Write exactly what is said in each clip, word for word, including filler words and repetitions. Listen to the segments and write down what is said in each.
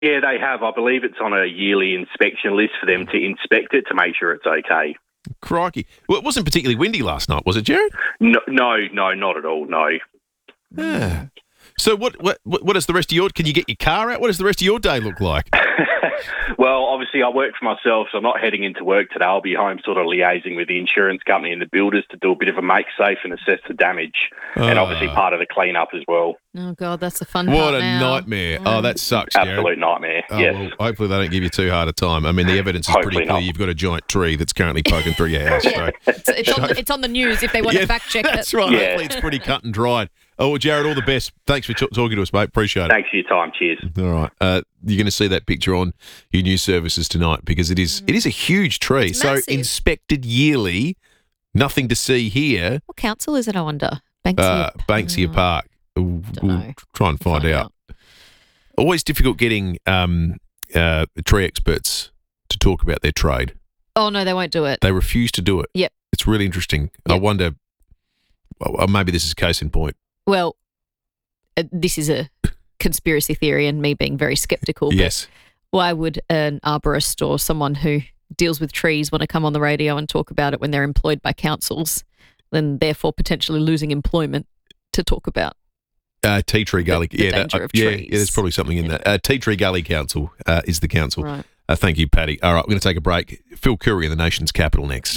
Yeah, they have. I believe it's on a yearly inspection list for them to inspect it to make sure it's okay. Crikey. Well, it wasn't particularly windy last night, was it, Jared? No, no, no, not at all, no. Yeah. So what, what what is the rest of your... Can you get your car out? What does the rest of your day look like? Well, obviously I work for myself, so I'm not heading into work today. I'll be home sort of liaising with the insurance company and the builders to do a bit of a make safe and assess the damage, uh, and obviously part of the clean up as well. Oh, God, that's the fun what part a now. nightmare. Oh, oh that sucks, Jared. Absolute nightmare, oh, yes. Well, hopefully they don't give you too hard a time. I mean, the evidence is Hopefully pretty clear. not. You've got a giant tree that's currently poking through your house. Yeah. So. It's, it's, on the, it's on the news if they want yeah, to fact check it. That's right. Yeah. Hopefully it's pretty cut and dried. Oh, well, Jared, all the best. Thanks for t- talking to us, mate. Appreciate it. Thanks for your time. Cheers. All right. Uh, you're going to see that picture on your news services tonight because it is it is a huge tree. It's so massive. Inspected yearly, nothing to see here. What council is it, I wonder? Banksia, Uh, Banksia oh, Park. We'll, we'll know. try and find, Find out. out. Always difficult getting um, uh, tree experts to talk about their trade. Oh, no, they won't do it. They refuse to do it. Yep. It's really interesting. I Yep. wonder, well, maybe this is case in point. Well, uh, this is a conspiracy theory and me being very sceptical. but Yes. Why would an arborist or someone who deals with trees want to come on the radio and talk about it when they're employed by councils, then therefore potentially losing employment to talk about? Uh, Tea Tree Gully. the yeah, danger that, uh, of yeah, trees. yeah, there's probably something in that. Uh, Tea Tree Gully Council uh, is the council. Right. Uh, thank you, Paddy. All right, we're going to take a break. Phil Curry in the nation's capital next.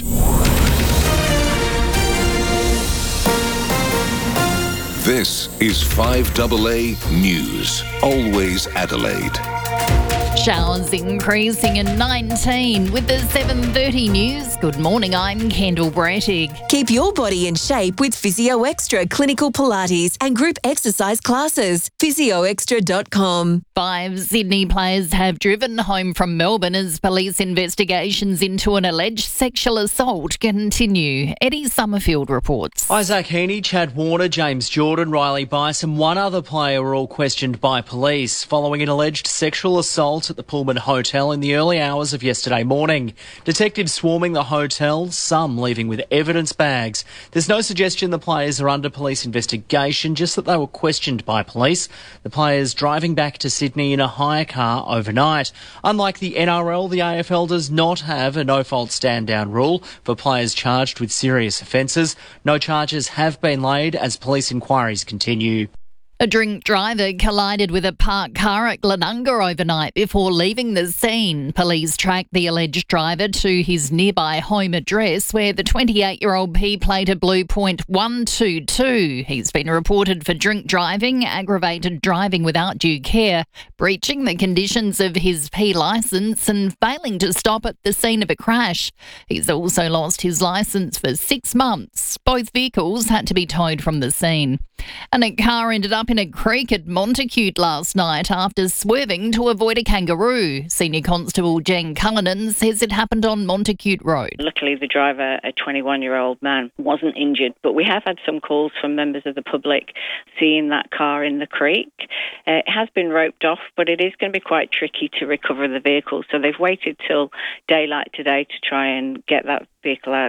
This is five A A News. Always Adelaide. Showers increasing in nineteen with the seven thirty news. Good morning, I'm Kendall Brattig. Keep your body in shape with Physio Extra Clinical Pilates and group exercise classes. physio extra dot com. Five Sydney players have driven home from Melbourne as police investigations into an alleged sexual assault continue. Eddie Summerfield reports. Isaac Heaney, Chad Warner, James Jordan, Riley Bice and one other player were all questioned by police following an alleged sexual assault at the Pullman Hotel in the early hours of yesterday morning. Detectives swarming the hotel, some leaving with evidence bags. There's no suggestion the players are under police investigation, just that they were questioned by police. The players driving back to Sydney in a hire car overnight. Unlike the N R L, the A F L does not have a no-fault stand-down rule for players charged with serious offences. No charges have been laid as police inquiries continue. A drink driver collided with a parked car at Glenunga overnight before leaving the scene. Police tracked the alleged driver to his nearby home address where the twenty-eight-year-old P-plated Blue Point one two two. He's been reported for drink driving, aggravated driving without due care, breaching the conditions of his P licence and failing to stop at the scene of a crash. He's also lost his licence for six months. Both vehicles had to be towed from the scene. And a car ended up in a creek at Montacute last night after swerving to avoid a kangaroo. Senior Constable Jen Cullinan says it happened on Montacute Road. Luckily, the driver, a twenty-one-year-old man, wasn't injured, but we have had some calls from members of the public seeing that car in the creek. Uh, it has been roped off, but it is going to be quite tricky to recover the vehicle, so they've waited till daylight today to try and get that vehicle out.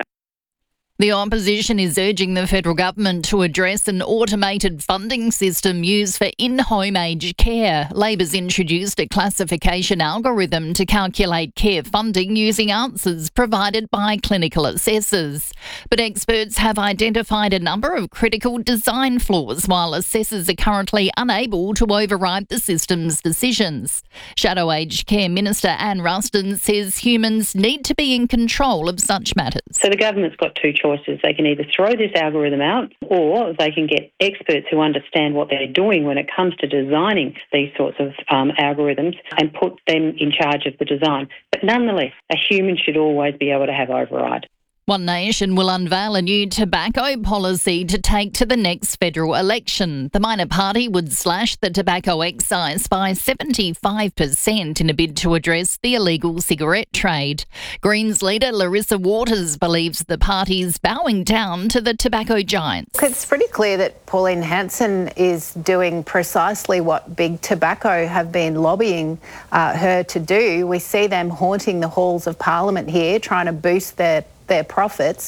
The opposition is urging the federal government to address an automated funding system used for in-home aged care. Labor's introduced a classification algorithm to calculate care funding using answers provided by clinical assessors. But experts have identified a number of critical design flaws, while assessors are currently unable to override the system's decisions. Shadow Aged Care Minister Anne Ruston says humans need to be in control of such matters. So the government's got two choices. They can either throw this algorithm out or they can get experts who understand what they're doing when it comes to designing these sorts of um, algorithms and put them in charge of the design. But nonetheless, a human should always be able to have override. One Nation will unveil a new tobacco policy to take to the next federal election. The minor party would slash the tobacco excise by seventy-five percent in a bid to address the illegal cigarette trade. Greens leader Larissa Waters believes the party's bowing down to the tobacco giants. It's pretty clear that Pauline Hanson is doing precisely what Big Tobacco have been lobbying uh, her to do. We see them haunting the halls of Parliament here, trying to boost their their profits.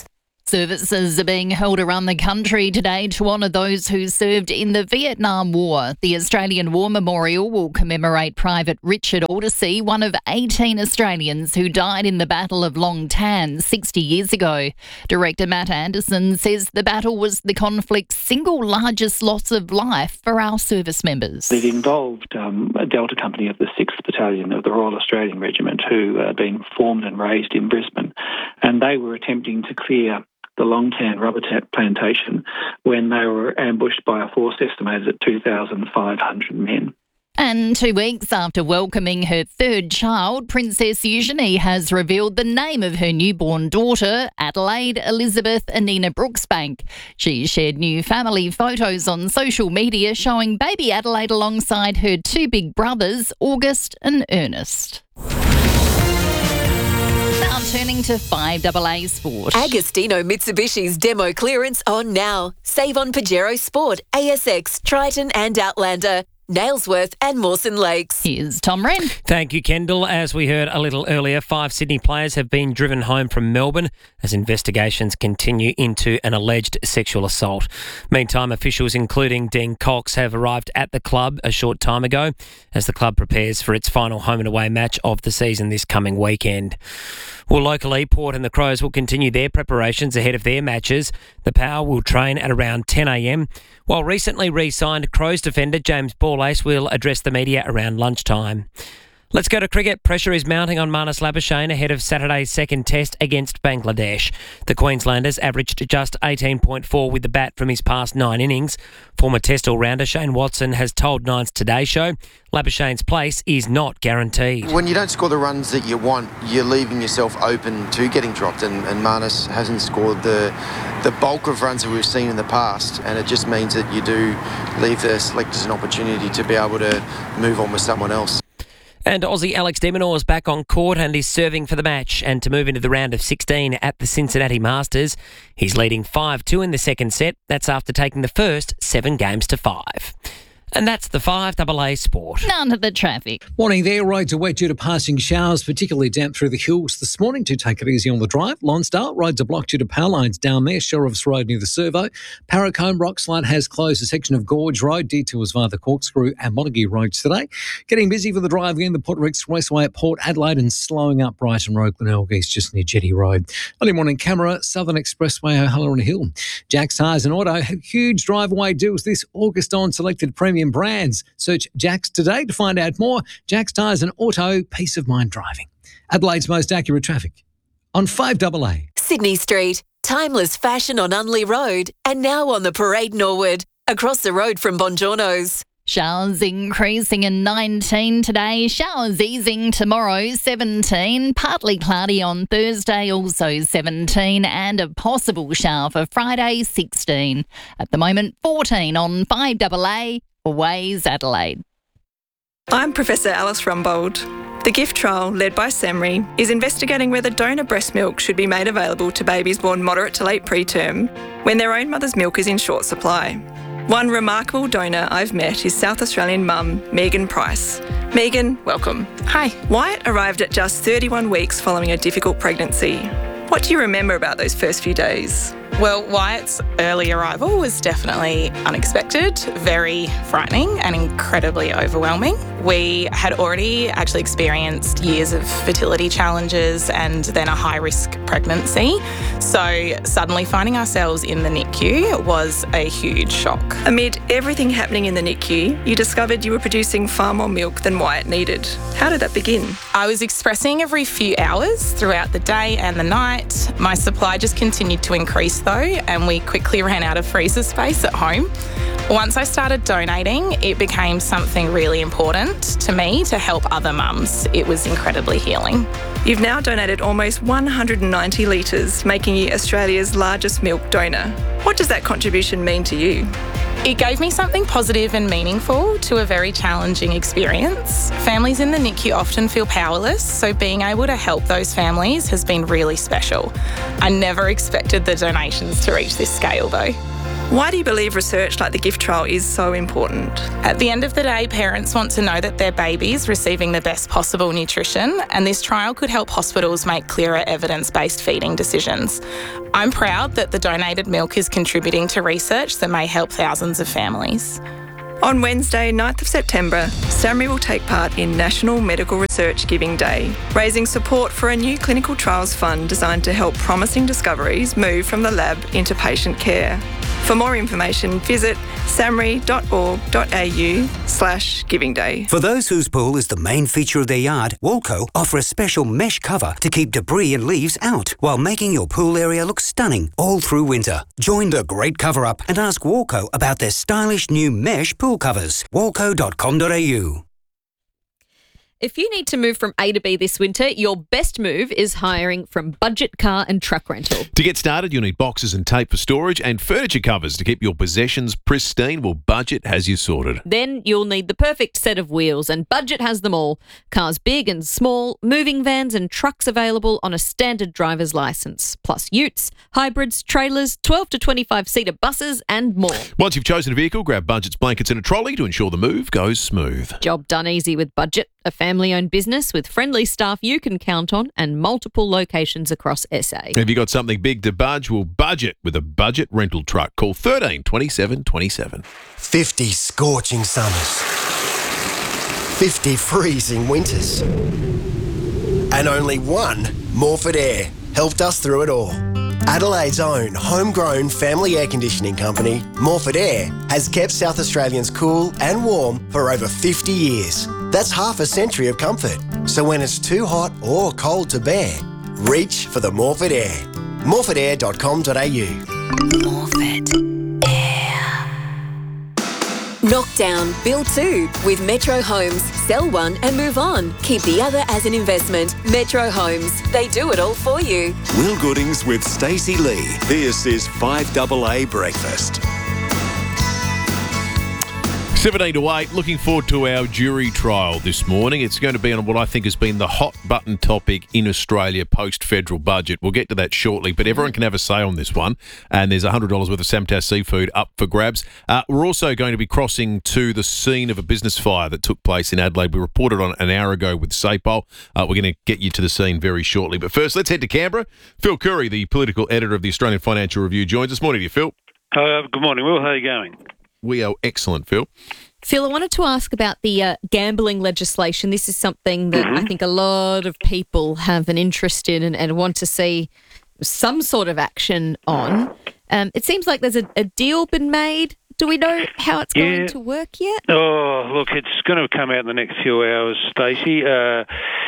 Services are being held around the country today to honour those who served in the Vietnam War. The Australian War Memorial will commemorate Private Richard Aldersey, one of eighteen Australians who died in the Battle of Long Tan sixty years ago. Director Matt Anderson says the battle was the conflict's single largest loss of life for our service members. It involved um, a Delta Company of the sixth Battalion of the Royal Australian Regiment who had been formed and raised in Brisbane, and they were attempting to clear the Long Tan rubber plantation when they were ambushed by a force estimated at two thousand five hundred men. And two weeks after welcoming her third child, Princess Eugenie has revealed the name of her newborn daughter, Adelaide Elizabeth Anina Brooksbank. She shared new family photos on social media showing baby Adelaide alongside her two big brothers, August and Ernest. Now turning to five A A Sport. Agostino Mitsubishi's demo clearance on now. Save on Pajero Sport, A S X, Triton and Outlander, Nailsworth and Mawson Lakes. Here's Tom Wren. Thank you, Kendall. As we heard a little earlier, five Sydney players have been driven home from Melbourne as investigations continue into an alleged sexual assault. Meantime, officials including Dean Cox have arrived at the club a short time ago as the club prepares for its final home and away match of the season this coming weekend. Well, locally, Port and the Crows will continue their preparations ahead of their matches. The Power will train at around ten a m, while recently re-signed Crows defender James Borlase will address the media around lunchtime. Let's go to cricket. Pressure is mounting on Marnus Labuschagne ahead of Saturday's second test against Bangladesh. The Queenslanders averaged just eighteen point four with the bat from his past nine innings. Former Test all-rounder Shane Watson has told Nine's Today Show Labuschagne's place is not guaranteed. When you don't score the runs that you want, you're leaving yourself open to getting dropped, and, and Marnus hasn't scored the the bulk of runs that we've seen in the past, and it just means that you do leave the selectors an opportunity to be able to move on with someone else. And Aussie Alex de Minaur is back on court and is serving for the match and to move into the round of sixteen at the Cincinnati Masters. He's leading five two in the second set. That's after taking the first seven games to five. And that's the five A A Sport. None of the traffic. Morning there. Roads are wet due to passing showers, particularly damp through the hills this morning. Do take it easy on the drive. Lonsdale, roads are blocked due to power lines down there. Sheriff's Road near the Servo. Parracombe, Rockslide has closed a section of Gorge Road. Detours via the Corkscrew and Montague roads today. Getting busy for the drive again. The Port Expressway at Port Adelaide and slowing up Brighton Road, Glenelg East just near Jetty Road. Early morning camera, Southern Expressway, O'Halloran Hill. Jack's Tyres and Auto have huge drive-away deals this August on selected premium brands. Search Jack's today to find out more. Jack's Tyres and Auto, peace of mind driving. Adelaide's most accurate traffic on five A A. Sydney Street, timeless fashion on Unley Road and now on the Parade Norwood, across the road from Bongiorno's. Showers increasing in nineteen today, showers easing tomorrow, seventeen, partly cloudy on Thursday, also seventeen, and a possible shower for Friday, sixteen. At the moment, fourteen on five A A, Ways Adelaide. I'm Professor Alice Rumbold. The GIFT trial, led by SEMRI, is investigating whether donor breast milk should be made available to babies born moderate to late preterm when their own mother's milk is in short supply. One remarkable donor I've met is South Australian mum Megan Price. Megan, welcome. Hi. Wyatt arrived at just thirty-one weeks following a difficult pregnancy. What do you remember about those first few days? Well, Wyatt's early arrival was definitely unexpected, very frightening and incredibly overwhelming. We had already actually experienced years of fertility challenges and then a high-risk pregnancy. So suddenly finding ourselves in the N I C U was a huge shock. Amid everything happening in the N I C U, you discovered you were producing far more milk than Wyatt needed. How did that begin? I was expressing every few hours throughout the day and the night. My supply just continued to increase though, and we quickly ran out of freezer space at home. Once I started donating, it became something really important to me to help other mums. It was incredibly healing. You've now donated almost one hundred ninety litres, making you Australia's largest milk donor. What does that contribution mean to you? It gave me something positive and meaningful to a very challenging experience. Families in the N I C U often feel powerless, so being able to help those families has been really special. I never expected the donations to reach this scale though. Why do you believe research like the gift trial is so important? At the end of the day, parents want to know that their baby's receiving the best possible nutrition, and this trial could help hospitals make clearer evidence-based feeding decisions. I'm proud that the donated milk is contributing to research that may help thousands of families. On Wednesday, ninth of September, SAHMRI will take part in National Medical Research Giving Day, raising support for a new clinical trials fund designed to help promising discoveries move from the lab into patient care. For more information, visit samri.org.au slash giving day. For those whose pool is the main feature of their yard, Walco offer a special mesh cover to keep debris and leaves out while making your pool area look stunning all through winter. Join the great cover-up and ask Walco about their stylish new mesh pool covers. walco dot com dot a u. If you need to move from A to B this winter, your best move is hiring from Budget Car and Truck Rental. To get started, you'll need boxes and tape for storage and furniture covers to keep your possessions pristine. Well, Budget has you sorted. Then you'll need the perfect set of wheels, and Budget has them all. Cars big and small, moving vans and trucks available on a standard driver's licence, plus utes, hybrids, trailers, twelve to twenty-five seater buses and more. Once you've chosen a vehicle, grab Budget's blankets and a trolley to ensure the move goes smooth. Job done easy with Budget, a family-owned business with friendly staff you can count on and multiple locations across S A. Have you got something big to budge? Well, budget with a Budget rental truck. Call thirteen twenty-seven twenty-seven. fifty scorching summers. fifty freezing winters. And only one Morford Air helped us through it all. Adelaide's own homegrown family air conditioning company, Morford Air, has kept South Australians cool and warm for over fifty years. That's half a century of comfort. So when it's too hot or cold to bear, reach for the Morford Air. morford air dot com dot a u. Morford Air. Knock down, build two with Metro Homes. Sell one and move on. Keep the other as an investment. Metro Homes. They do it all for you. Will Goodings with Stacey Lee. This is five double A Breakfast. seventeen to eight, looking forward to our jury trial this morning. It's going to be on what I think has been the hot button topic in Australia post-federal budget. We'll get to that shortly, but everyone can have a say on this one, and there's one hundred dollars worth of Samtas seafood up for grabs. Uh, we're also going to be crossing to the scene of a business fire that took place in Adelaide. We reported on an hour ago with SAPOL. Uh, we're going to get you to the scene very shortly. But first, let's head to Canberra. Phil Curry, the political editor of the Australian Financial Review, joins us. Morning to you, Phil. Uh, good morning, Will. How are you going? We are excellent, Phil. Phil, I wanted to ask about the uh, gambling legislation. This is something that Mm-hmm. I think a lot of people have an interest in and, and want to see some sort of action on. Um, it seems like there's a, a deal been made. Do we know how it's Yeah. going to work yet? Oh, look, it's going to come out in the next few hours, Stacey. Uh,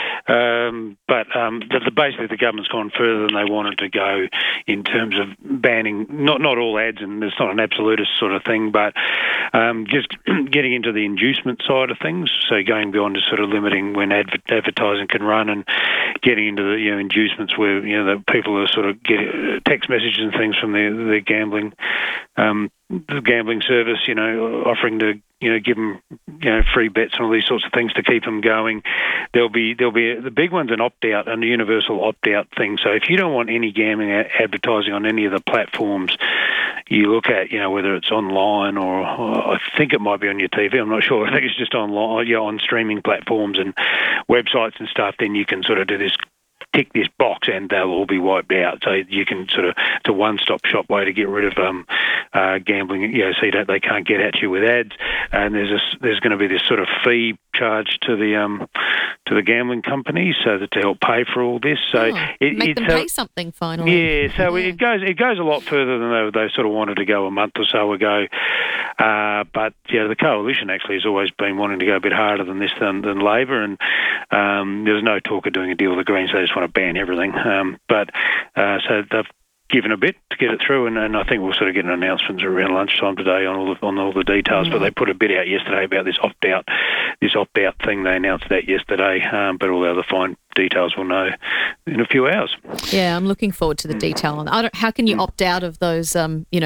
um, but um, the, the, basically the government's gone further than they wanted to go in terms of banning, not not all ads, and it's not an absolutist sort of thing, but um, just getting into the inducement side of things, so going beyond just sort of limiting when adver- advertising can run and getting into the you know inducements where you know the people are sort of getting text messages and things from their, their gambling um, the gambling service, you know, offering to, you know, give them, you know, free bets and all these sorts of things to keep them going. There'll be, there'll be, the big one's an opt-out, a universal opt-out thing. So if you don't want any gambling advertising on any of the platforms you look at, you know, whether it's online or, or I think it might be on your T V, I'm not sure. I think it's just online, yeah, on streaming platforms and websites and stuff, then you can sort of do this, tick this box and they'll all be wiped out. So you can sort of, it's a one-stop shop way to get rid of um, uh, gambling, you know, so you don't, they can't get at you with ads. And there's a, there's going to be this sort of fee charged to the um, to the gambling companies so that to help pay for all this. So Oh, it, make it's them a- pay something finally. yeah, so it goes it goes a lot further than they, they sort of wanted to go a month or so ago. Uh, but yeah, the coalition actually has always been wanting to go a bit harder than this than, than Labor, and um, there's no talk of doing a deal with the Greens. They just want to ban everything. Um, but uh, so they've given a bit to get it through, and, and I think we'll sort of get an announcement around lunchtime today on all the, on all the details. Mm-hmm. But they put a bit out yesterday about this opt out, this opt out thing. They announced that yesterday, um, but all the other fine details we'll know in a few hours. Yeah, I'm looking forward to the detail on that. I don't, how can you opt out of those, um, you know,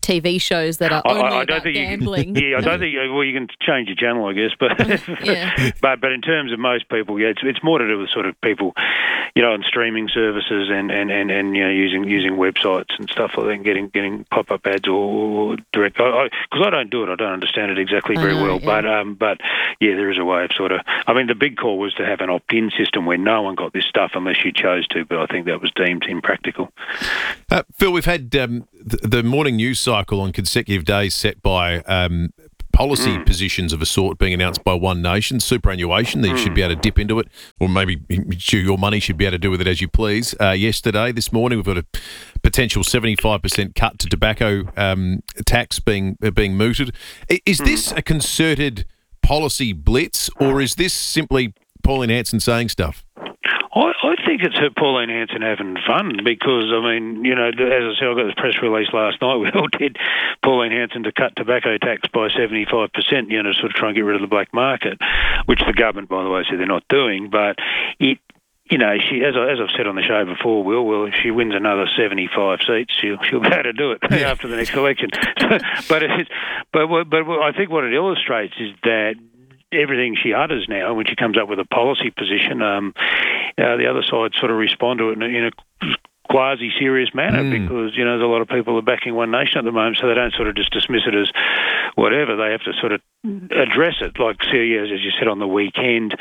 T V shows that are I, only I don't about think gambling. You can, yeah, I don't think. Well, you can change your channel, I guess, but yeah. but but in terms of most people, yeah, it's it's more to do with sort of people, you know, on streaming services and, and, and, and you know using using websites and stuff like that, and getting getting pop up ads or, or direct. Because I, I, I don't do it, I don't understand it exactly very know, well. yeah. But um, but yeah, there is a way of sort of. I mean, the big call was to have an opt-in system where no one got this stuff unless you chose to. But I think that was deemed impractical. Uh, Phil, we've had um, the, the morning news cycle on consecutive days set by um, policy mm. positions of a sort being announced by One Nation, superannuation, that you mm. should be able to dip into it, or maybe your money should be able to do with it as you please. Uh, yesterday, this morning, we've got a potential seventy-five percent cut to tobacco um, tax being uh, being mooted. Is mm. this a concerted policy blitz, or is this simply Pauline Hanson saying stuff? I, I think it's her Pauline Hanson having fun because, I mean, you know, as I said, I got this press release last night. We all did Pauline Hanson to cut tobacco tax by seventy-five percent, you know, to sort of try and get rid of the black market, which the government, by the way, said they're not doing. But it, you know, she, as, I, as I've said on the show before, Will, well, if she wins another seventy-five seats, she'll, she'll be able to do it yeah. after the next election. but, it's, but, but I think what it illustrates is that everything she utters now, when she comes up with a policy position, um, uh, the other side sort of respond to it in a, in a quasi-serious manner mm. because, you know, there's a lot of people are backing One Nation at the moment, so they don't sort of just dismiss it as whatever. They have to sort of address it. Like, as you said on the weekend,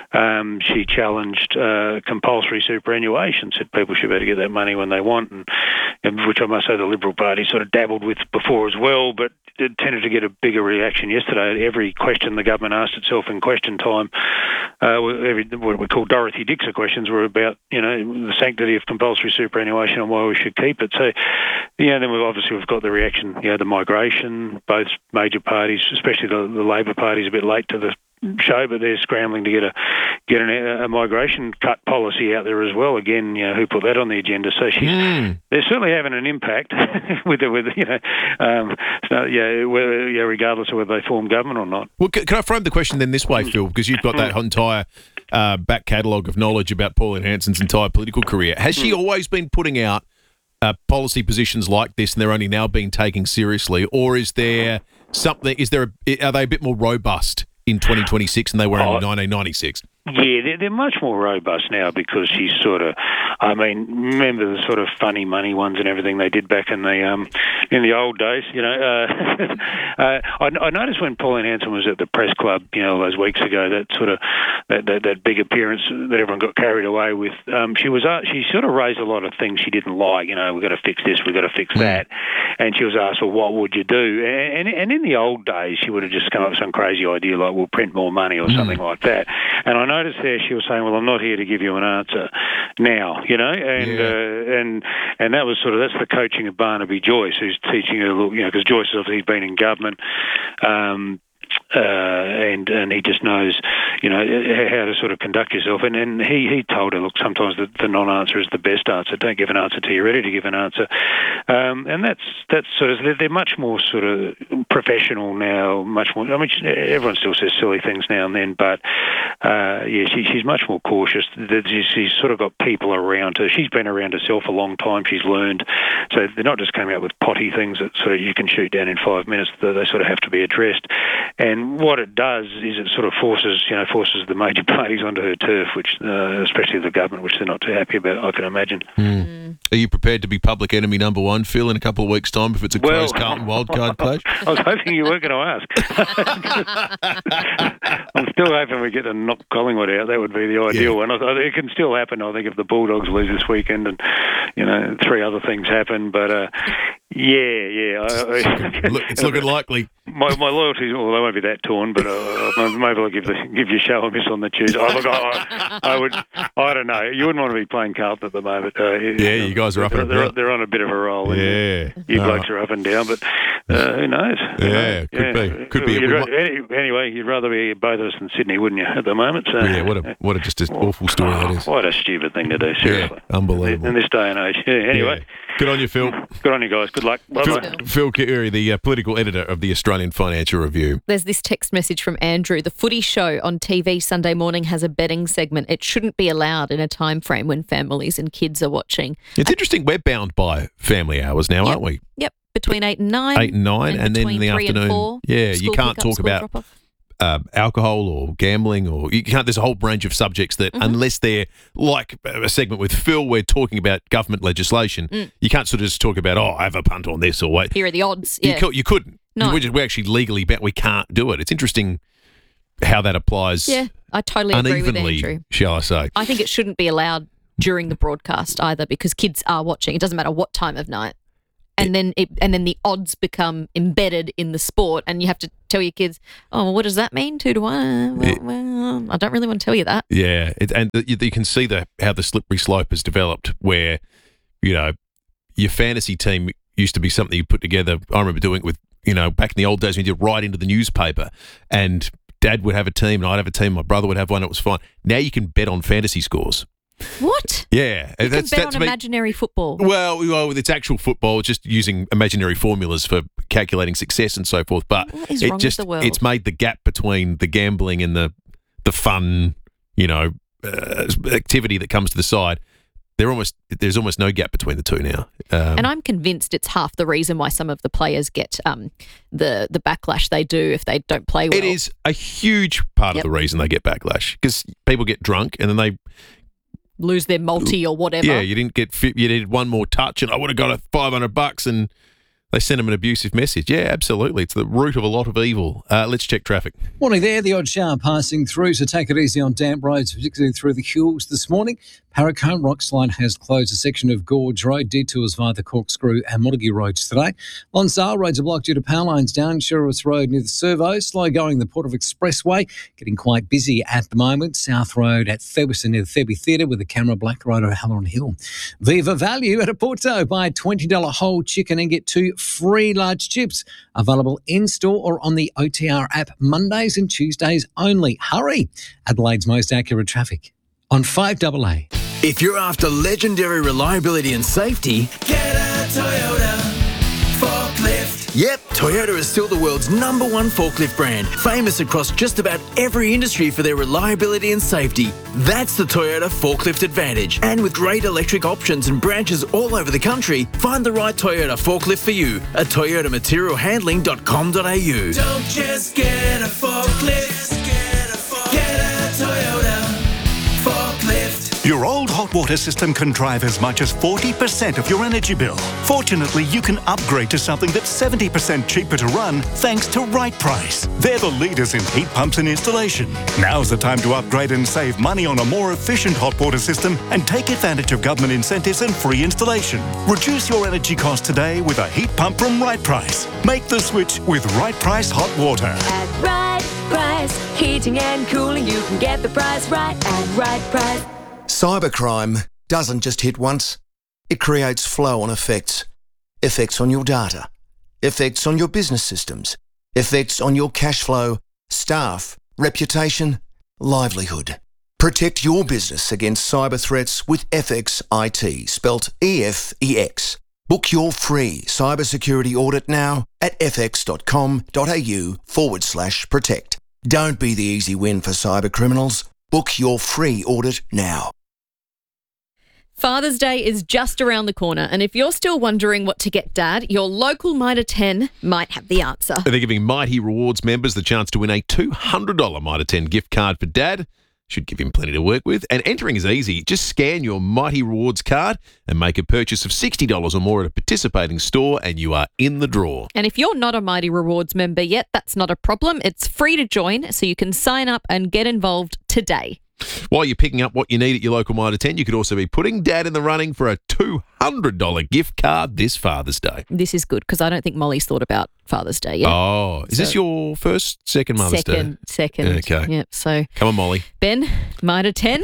um, she challenged uh, compulsory superannuation, said people should be able to get that money when they want, and, and which I must say the Liberal Party sort of dabbled with before as well, but it tended to get a bigger reaction yesterday. Every question the government asked itself in question time, uh, every, what we call Dorothy Dixer questions, were about, you know, the sanctity of compulsory superannuation and why we should keep it. So, yeah, then we've obviously we've got the reaction, you know, the migration. Both major parties, especially the, the Labor Party, is a bit late to the show, but they're scrambling to get a get an, a migration cut policy out there as well. Again, you know, who put that on the agenda? So she's mm. they're certainly having an impact with the, with you know, um, so, yeah, whether, yeah, regardless of whether they form government or not. Well, can I frame the question then this way, Phil? Because you've got that entire uh, back catalogue of knowledge about Pauline Hanson's entire political career. Has she always been putting out uh, policy positions like this, and they're only now being taken seriously, or is there something? Is there a, are they a bit more robust in twenty twenty-six than they were in oh, nineteen ninety-six? Yeah, they're, they're much more robust now because she's sort of, I mean, remember the sort of funny money ones and everything they did back in the um, in the old days, you know. Uh, uh, I, I noticed when Pauline Hanson was at the press club, you know, those weeks ago, that sort of, that, that, that big appearance that everyone got carried away with, um, she was uh, she sort of raised a lot of things she didn't like, you know, we've got to fix this, we've got to fix that. And she was asked, well, what would you do? And, and, and in the old days, she would have just come up with some crazy idea like, we'll print more money or something mm. like that. And I noticed there she was saying, well, I'm not here to give you an answer now, you know, and yeah. uh, and and that was sort of, that's the coaching of Barnaby Joyce, who's teaching her, you know, because Joyce has obviously been in government, um, uh, and and he just knows, you know, how to sort of conduct yourself. And, and he, he told her, look, sometimes the, the non-answer is the best answer. Don't give an answer till you're ready to give an answer. Um, and that's that's sort of, they're, they're much more sort of professional now, much more, I mean, everyone still says silly things now and then, but uh, yeah, she, she's much more cautious. She's sort of got people around her. She's been around herself a long time. She's learned. So they're not just coming out with potty things that sort of you can shoot down in five minutes. They sort of have to be addressed. And what it does is it sort of forces, you know, forces the major parties onto her turf, which, uh, especially the government, which they're not too happy about, I can imagine. Mm. Mm. Are you prepared to be public enemy number one, Phil, in a couple of weeks' time if it's a well, closed Carlton wildcard clash? I was hoping you weren't going to ask. I'm still hoping we get to knock Collingwood out. That would be the ideal yeah. one. It can still happen, I think, if the Bulldogs lose this weekend and, you know, three other things happen. But, uh, yeah, yeah. I, Look, it's looking likely. My, my loyalties, well, they won't be that torn, but uh, maybe I'll give the give you a show a miss on the Tuesday. Oh, look, I, I would, I don't know. You wouldn't want to be playing Carlton at the moment. Uh, yeah, you, you guys are up they're, and they're, down. They're on a bit of a roll. Yeah. You, you blokes are up and down, but uh, who knows? Yeah, uh, could yeah. be. Could be. You'd, any, anyway, you'd rather be both of us in Sydney, wouldn't you, at the moment? So, yeah, what a what a just an awful story that is. What a stupid thing to do, seriously. Yeah, unbelievable. In this day and age. Yeah, anyway. Yeah. Good on you, Phil. Good on you guys. Good luck. Phil, Phil Keary, the uh, political editor of the Australian Financial Review. There's this text message from Andrew. The Footy Show on T V Sunday morning has a betting segment. It shouldn't be allowed in a time frame when families and kids are watching. It's interesting. We're bound by family hours now, yep. aren't we? Yep. between eight and nine. Eight and nine, and, and then in the three afternoon, and four, yeah, school you can't pickup, talk school about drop-off. uh, alcohol or gambling, or you can't. There's a whole range of subjects that, Mm-hmm. unless they're like a segment with Phil, we're talking about government legislation. Mm. You can't sort of just talk about, oh, I have a punt on this or wait. Here are the odds. You, Yeah. cou- you couldn't. No. We're, just, we're actually legally bet we can't do it. It's interesting how that applies. Yeah, I totally agree with unevenly, Andrew. shall I say? I think it shouldn't be allowed during the broadcast either, because kids are watching. It doesn't matter what time of night. And then it, and then the odds become embedded in the sport, and you have to tell your kids, oh, well, what does that mean? Two to one? Well, well, I don't really want to tell you that. Yeah, it, and the, you, you can see the how the slippery slope has developed, where, you know, your fantasy team used to be something you put together. I remember doing it with, you know, back in the old days when you did write into the newspaper, and Dad would have a team and I'd have a team, my brother would have one, it was fine. Now you can bet on fantasy scores. What? Yeah. You that's, can bet that's on me- imaginary football. Well, well, it's actual football, just using imaginary formulas for calculating success and so forth. But What is it wrong with just the world? it's made the gap between the gambling and the the fun, you know, uh, activity that comes to the side. They're almost there's almost no gap between the two now. Um, And I'm convinced it's half the reason why some of the players get um, the the backlash they do if they don't play well. it is a huge part Yep. of the reason they get backlash, because people get drunk and then they lose their multi or whatever. yeah you didn't get fit, you needed one more touch and I would have got a five hundred bucks, and they send them an abusive message. Yeah, absolutely. It's the root of a lot of evil. Uh, let's check traffic. Morning there, the odd shower passing through, so take it easy on damp roads, particularly through the hills this morning. Parracombe Rockslide has closed a section of Gorge Road, detours via the Corkscrew and Montague roads today. Lonsdale roads are blocked due to power lines down Sherwood Road near the Servo. Slow going the Port of Expressway, getting quite busy at the moment. South Road at Ferguson near the Thurby Theatre with the camera Black Road at Halloran Hill. Viva Value at a Porto. Buy a twenty dollars whole chicken and get two free large chips. Available in-store or on the O T R app Mondays and Tuesdays only. Hurry! Adelaide's most accurate traffic on five double A. If you're after legendary reliability and safety, Get a Toyota forklift. yep, Toyota is still the world's number one forklift brand, famous across just about every industry for their reliability and safety. That's the Toyota Forklift Advantage. And with great electric options and branches all over the country, find the right Toyota forklift for you at toyota material handling dot com dot a u. Don't just get a forklift. Get a, forklift. Get a Toyota forklift. Your old hot water system can drive as much as forty percent of your energy bill. Fortunately, you can upgrade to something that's seventy percent cheaper to run thanks to Right Price. They're the leaders in heat pumps and installation. Now's the time to upgrade and save money on a more efficient hot water system and take advantage of government incentives and free installation. Reduce your energy costs today with a heat pump from Right Price. Make the switch with Right Price Hot Water. At Right Price, heating and cooling, you can get the price right at Right Price. Cybercrime doesn't just hit once. It creates flow-on effects. Effects on your data. Effects on your business systems. Effects on your cash flow, staff, reputation, livelihood. Protect your business against cyber threats with F X I T, spelt E F E X. Book your free cybersecurity audit now at fx.com.au forward slash protect. Don't be the easy win for cyber criminals. Book your free audit now. Father's Day is just around the corner, and if you're still wondering what to get Dad, your local Mitre ten might have the answer. They're giving Mighty Rewards members the chance to win a two hundred dollars Mitre ten gift card for Dad. Should give him plenty to work with. And entering is easy. Just scan your Mighty Rewards card and make a purchase of sixty dollars or more at a participating store, and you are in the draw. And if you're not a Mighty Rewards member yet, that's not a problem. It's free to join, so you can sign up and get involved today. While you're picking up what you need at your local Mitre ten, you could also be putting Dad in the running for a two hundred dollars gift card this Father's Day. This is good because I don't think Molly's thought about Father's Day yet. Oh, is So- this your first, second Mother's second, Day? Second, Okay. Yep, so... Come on, Molly. Ben, Mitre ten.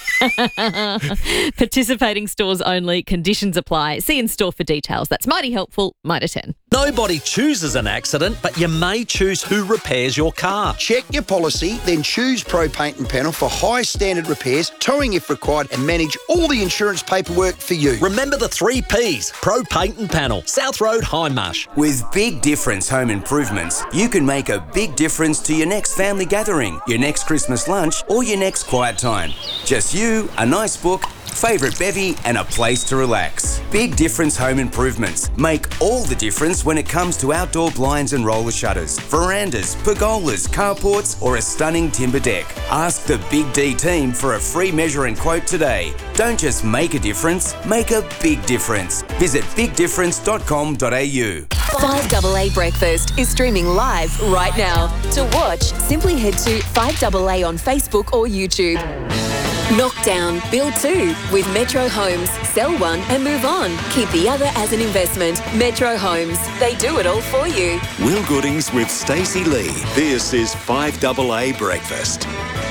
Participating stores only. Conditions apply. See in store for details. That's mighty helpful. Mitre ten. Nobody chooses an accident, but you may choose who repairs your car. Check your policy, then choose Pro Paint and Panel for high standard repairs, towing if required, and manage all the insurance paperwork for you. Remember the three Ps, Pro Paint and Panel, South Road, Hindmarsh. With Big Difference Home Improvements, you can make a big difference to your next family gathering, your next Christmas lunch, or your next quiet time. Just you, a nice book, favourite bevy and a place to relax. Big Difference Home Improvements make all the difference when it comes to outdoor blinds and roller shutters, verandas, pergolas, carports or a stunning timber deck. Ask the Big D team for a free measure and quote today. Don't just make a difference, make a big difference. Visit big difference dot com dot a u. five A A Breakfast is streaming live right now. To watch, simply head to five A A on Facebook or YouTube. Knockdown, build two with Metro Homes. Sell one and move on. Keep the other as an investment. Metro Homes. They do it all for you. Will Goodings with Stacey Lee. This is five A A Breakfast.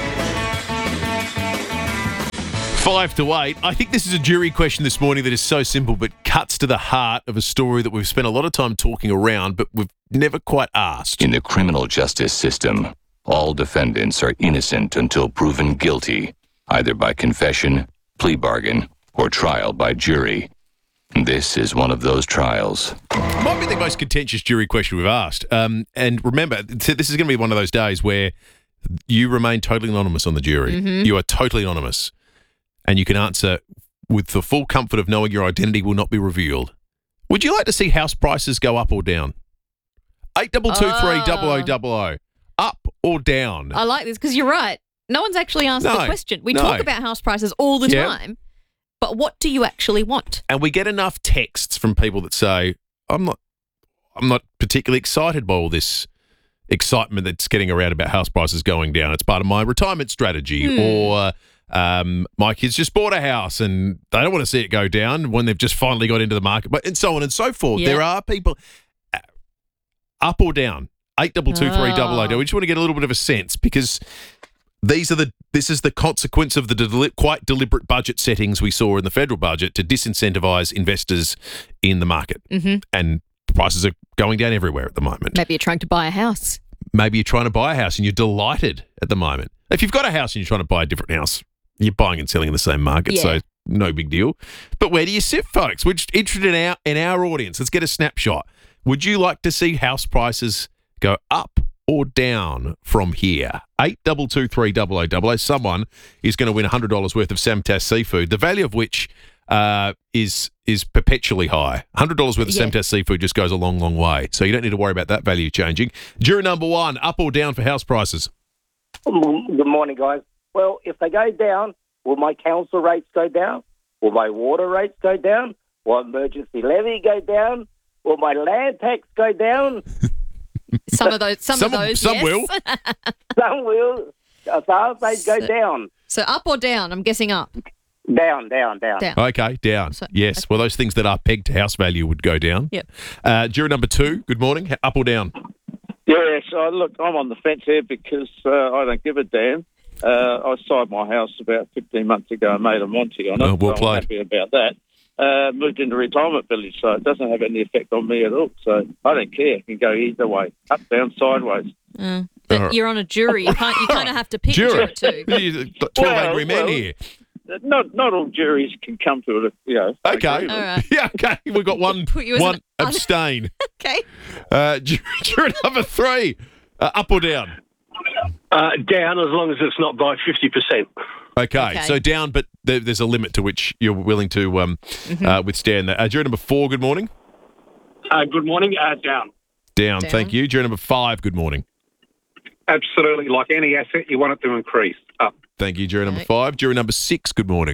Five to eight. I think this is a jury question this morning that is so simple but cuts to the heart of a story that we've spent a lot of time talking around but we've never quite asked. In the criminal justice system, all defendants are innocent until proven guilty, either by confession, plea bargain, or trial by jury. This is one of those trials. Might be the most contentious jury question we've asked. Um, and remember, this is going to be one of those days where you remain totally anonymous on the jury. Mhm. You are totally anonymous. And you can answer with the full comfort of knowing your identity will not be revealed. Would you like to see house prices go up or down? eight two two three double oh double oh. Up or down? I like this because you're right. No one's actually answered No, the question. We no. talk about house prices all the Yeah. time, but what do you actually want? And we get enough texts from people that say, I'm not I'm not particularly excited by all this excitement that's getting around about house prices going down. It's part of my retirement strategy. Hmm. Or um, my kids just bought a house and they don't want to see it go down when they've just finally got into the market, but and so on and so forth. Yeah. There are people uh, up or down. eight two two three double oh. Oh. We just want to get a little bit of a sense because these are the this is the consequence of the deli- quite deliberate budget settings we saw in the federal budget to disincentivise investors in the market. Mm-hmm. And prices are going down everywhere at the moment. Maybe you're trying to buy a house. Maybe you're trying to buy a house and you're delighted at the moment. If you've got a house and you're trying to buy a different house, you're buying and selling in the same market, Yeah. so no big deal. But where do you sit, folks? We're just interested in our in our audience. Let's get a snapshot. Would you like to see house prices go up or down from here? eight two two three double oh double oh. Someone is going to win one hundred dollars worth of Samtas seafood, the value of which uh, is is perpetually high. one hundred dollars worth of Yeah. Samtas seafood just goes a long, long way. So you don't need to worry about that value changing. Juror number one, up or down for house prices? Good morning, guys. Well, if they go down, will my council rates go down? Will my water rates go down? Will emergency levy go down? Will my land tax go down? Some of those, some, Some- of those, some yes. will. Some will. Some they go So- down. So up or down? I'm guessing up. Down, down, down. Down. Okay, down. Yes. Well, those things that are pegged to house value would go down. Yep. Uh, juror number two, good morning. Up or down? Yeah, so look, I'm on the fence here because uh, I don't give a damn. Uh, I sold my house about fifteen months ago and made a Monty on it. Oh, well so played. I'm happy about that. Uh, moved into retirement village, so it doesn't have any effect on me at all. So I don't care. It can go either way, up, down, sideways. Mm. But All right. you're on a jury. You can't. You kind of have to pick Juror. juror two. twelve Well, angry men well, here. Not not all juries can come to it, you know. Okay. agreement. All right. Yeah, okay. We've got one, Put you as one an un- abstain. Okay. Uh, juror, juror number three, uh, up or down? Uh, down as long as it's not by fifty percent. Okay, Okay. so down, but there, there's a limit to which you're willing to um, Mm-hmm. uh, withstand that. Uh, juror number four, good morning. Uh, good morning. Uh, down. Down, Down. thank you. Juror number five, good morning. Absolutely. Like any asset, you want it to increase. Up. Thank you. Juror number Okay. five. Juror number six, good morning.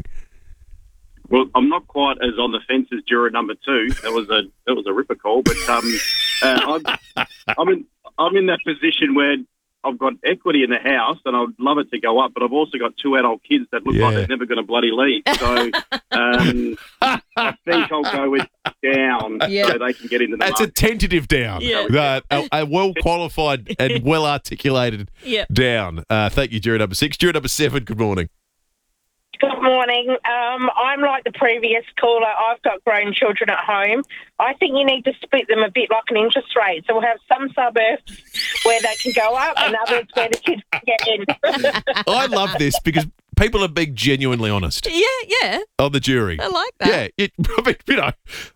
Well, I'm not quite as on the fence as juror number two. That was a that was a ripper call, but um, uh, I'm, I'm in I'm in that position where I've got equity in the house, and I'd love it to go up, but I've also got two adult kids that look Yeah. like they're never going to bloody leave. So um, I think I'll go with down Yeah. so they can get into the That's a market. tentative down. Yeah. That, a, a well-qualified and well-articulated Yeah. down. Uh, thank you, juror number six. Juror number seven, good morning. Good morning. Um, I'm like the previous caller. I've got grown children at home. I think you need to split them a bit like an interest rate. So we'll have some suburbs where they can go up and others where the kids can get in. I love this because people are being genuinely honest Yeah. Yeah. on the jury. I like that. Yeah, it, I mean, you know,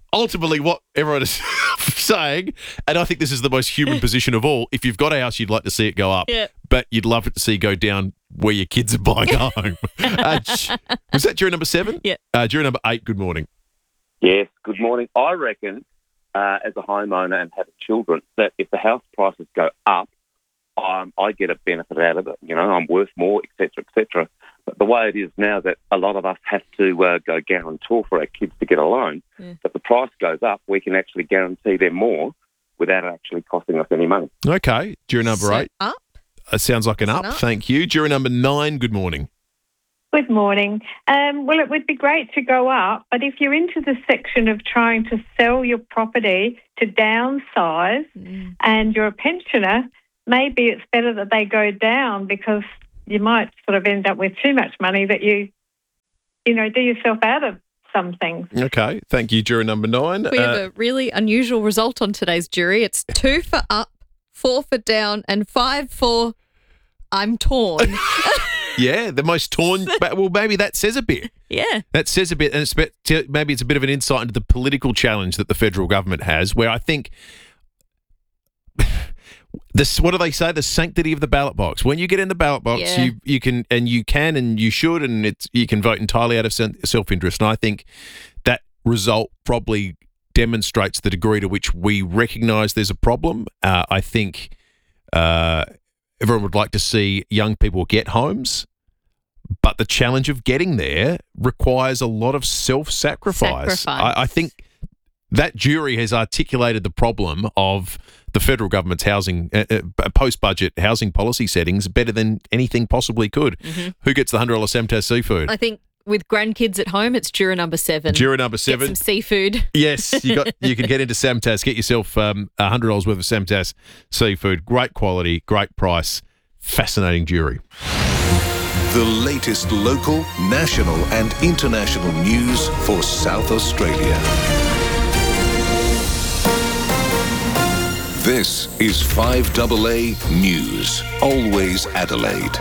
ultimately what everyone is saying, and I think this is the most human position of all, if you've got a house, you'd like to see it go up, Yeah. but you'd love it to see go down where your kids are buying a home. Uh, j- was that jury number seven? Yeah. Uh, jury number eight, good morning. Yes, good morning. I reckon, uh, as a homeowner and having children, that if the house prices go up, um, I get a benefit out of it. You know, I'm worth more, et cetera, et cetera. But the way it is now that a lot of us have to uh, go guarantor for our kids to get a loan, Yeah. if the price goes up, we can actually guarantee them more without actually costing us any money. Okay, jury number So eight. up? It sounds like an It's up. an up. Thank you. Jury number nine, good morning. Good morning. Um, well, it would be great to go up, but if you're into the section of trying to sell your property to downsize Mm. and you're a pensioner, maybe it's better that they go down because you might sort of end up with too much money that you, you know, do yourself out of some things. Okay, thank you, jury number nine. We have Uh, a really unusual result on today's jury. It's two for up, four for down, and five for I'm torn. yeah, the most torn. but- Well, maybe that says a bit. Yeah. That says a bit, and it's bit, t- maybe it's a bit of an insight into the political challenge that the federal government has, where I think this. What do they say? The sanctity of the ballot box. When you get in the ballot box, Yeah. you you can and you can and you should, and it's you can vote entirely out of self interest. And I think that result probably demonstrates the degree to which we recognise there's a problem. Uh, I think uh, everyone would like to see young people get homes. But the challenge of getting there requires a lot of self-sacrifice. Sacrifice. I, I think that jury has articulated the problem of the federal government's housing, uh, uh, post-budget housing policy settings better than anything possibly could. Mhm. Who gets the one hundred dollars Samtas seafood? I think with grandkids at home, it's juror number seven. Juror number seven. Get some seafood. Yes, you got. You can get into Samtas. Get yourself um, one hundred dollars worth of Samtas seafood. Great quality, great price. Fascinating jury. The latest local, national and international news for South Australia. This is five A A News, always Adelaide.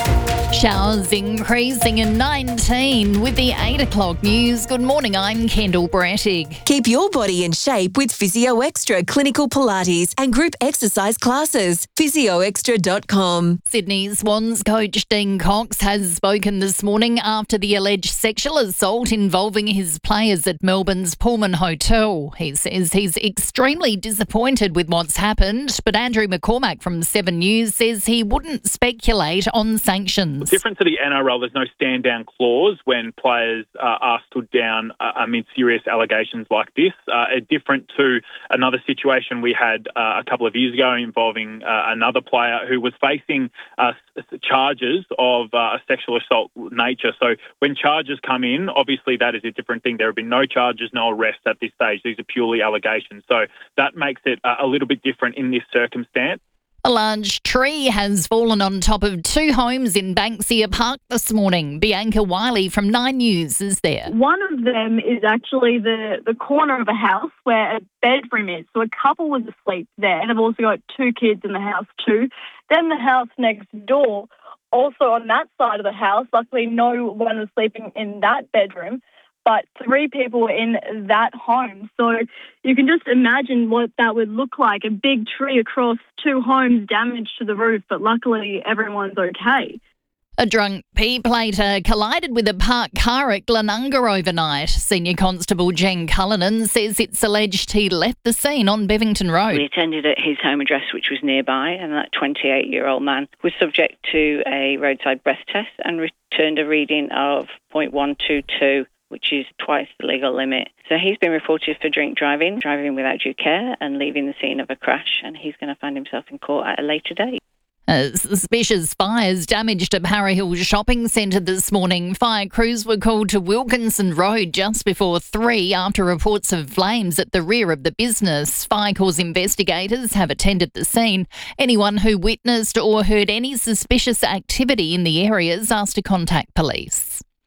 Showers increasing in nineteen with the eight o'clock news. Good morning, I'm Kendall Brattig. Keep your body in shape with Physio Extra Clinical Pilates and group exercise classes. physio extra dot com. Sydney Swans coach Dean Cox has spoken this morning after the alleged sexual assault involving his players at Melbourne's Pullman Hotel. He says he's extremely disappointed with what's happened, but Andrew McCormack from Seven News says he wouldn't speculate on sanctions. Different to the N R L, there's no stand-down clause when players uh, are stood down uh, amid serious allegations like this. Uh, different to another situation we had uh, a couple of years ago involving uh, another player who was facing uh, s- charges of uh, a sexual assault nature. So when charges come in, obviously that is a different thing. There have been no charges, no arrests at this stage. These are purely allegations. So that makes it uh, a little bit different in this circumstance. A large tree has fallen on top of two homes in Banksia Park this morning. Bianca Wiley from Nine News is there. One of them is actually the, the corner of a house where a bedroom is. So a couple was asleep there. They've also got two kids in the house too. Then the house next door, also on that side of the house, luckily no one was sleeping in that bedroom, but three people were in that home. So you can just imagine what that would look like, a big tree across two homes, damage to the roof, but luckily everyone's okay. A drunk P-plater collided with a parked car at Glenunga overnight. Senior Constable Jen Cullinan says it's alleged he left the scene on Bevington Road. We attended at his home address, which was nearby, and that twenty-eight-year-old man was subject to a roadside breath test and returned a reading of point one two two, which is twice the legal limit. So he's been reported for drink driving, driving without due care and leaving the scene of a crash, and he's going to find himself in court at a later date. Uh, suspicious fires damaged a Para Hill shopping centre this morning. Fire crews were called to Wilkinson Road just before three after reports of flames at the rear of the business. Fire Corps investigators have attended the scene. Anyone who witnessed or heard any suspicious activity in the area is asked to contact police.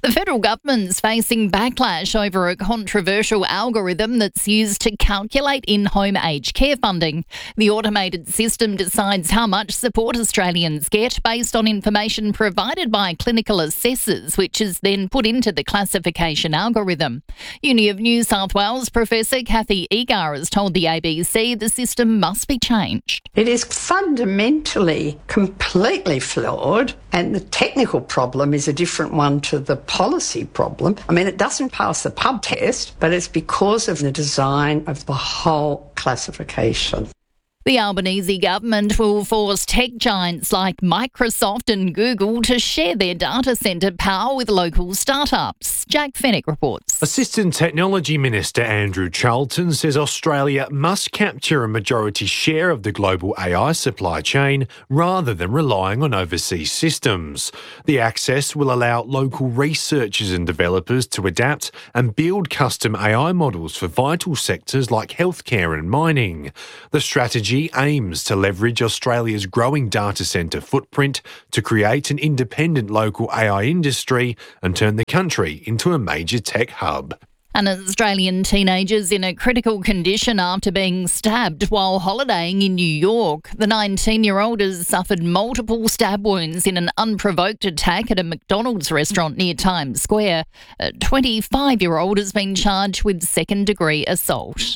The federal government's facing backlash over a controversial algorithm that's used to calculate in-home aged care funding. The automated system decides how much support Australians get based on information provided by clinical assessors, which is then put into the classification algorithm. Uni of New South Wales Professor Kathy Egar has told the A B C the system must be changed. It is fundamentally completely flawed, and the technical problem is a different one to the policy problem. I mean, it doesn't pass the pub test, but it's because of the design of the whole classification. The Albanese government will force tech giants like Microsoft and Google to share their data centre power with local startups. Jack Fennick reports. Assistant Technology Minister Andrew Charlton says Australia must capture a majority share of the global A I supply chain rather than relying on overseas systems. The access will allow local researchers and developers to adapt and build custom A I models for vital sectors like healthcare and mining. The strategy aims to leverage Australia's growing data centre footprint to create an independent local A I industry and turn the country into a major tech hub. An Australian teenager's in a critical condition after being stabbed while holidaying in New York. The nineteen-year-old has suffered multiple stab wounds in an unprovoked attack at a McDonald's restaurant near Times Square. A twenty-five-year-old has been charged with second-degree assault.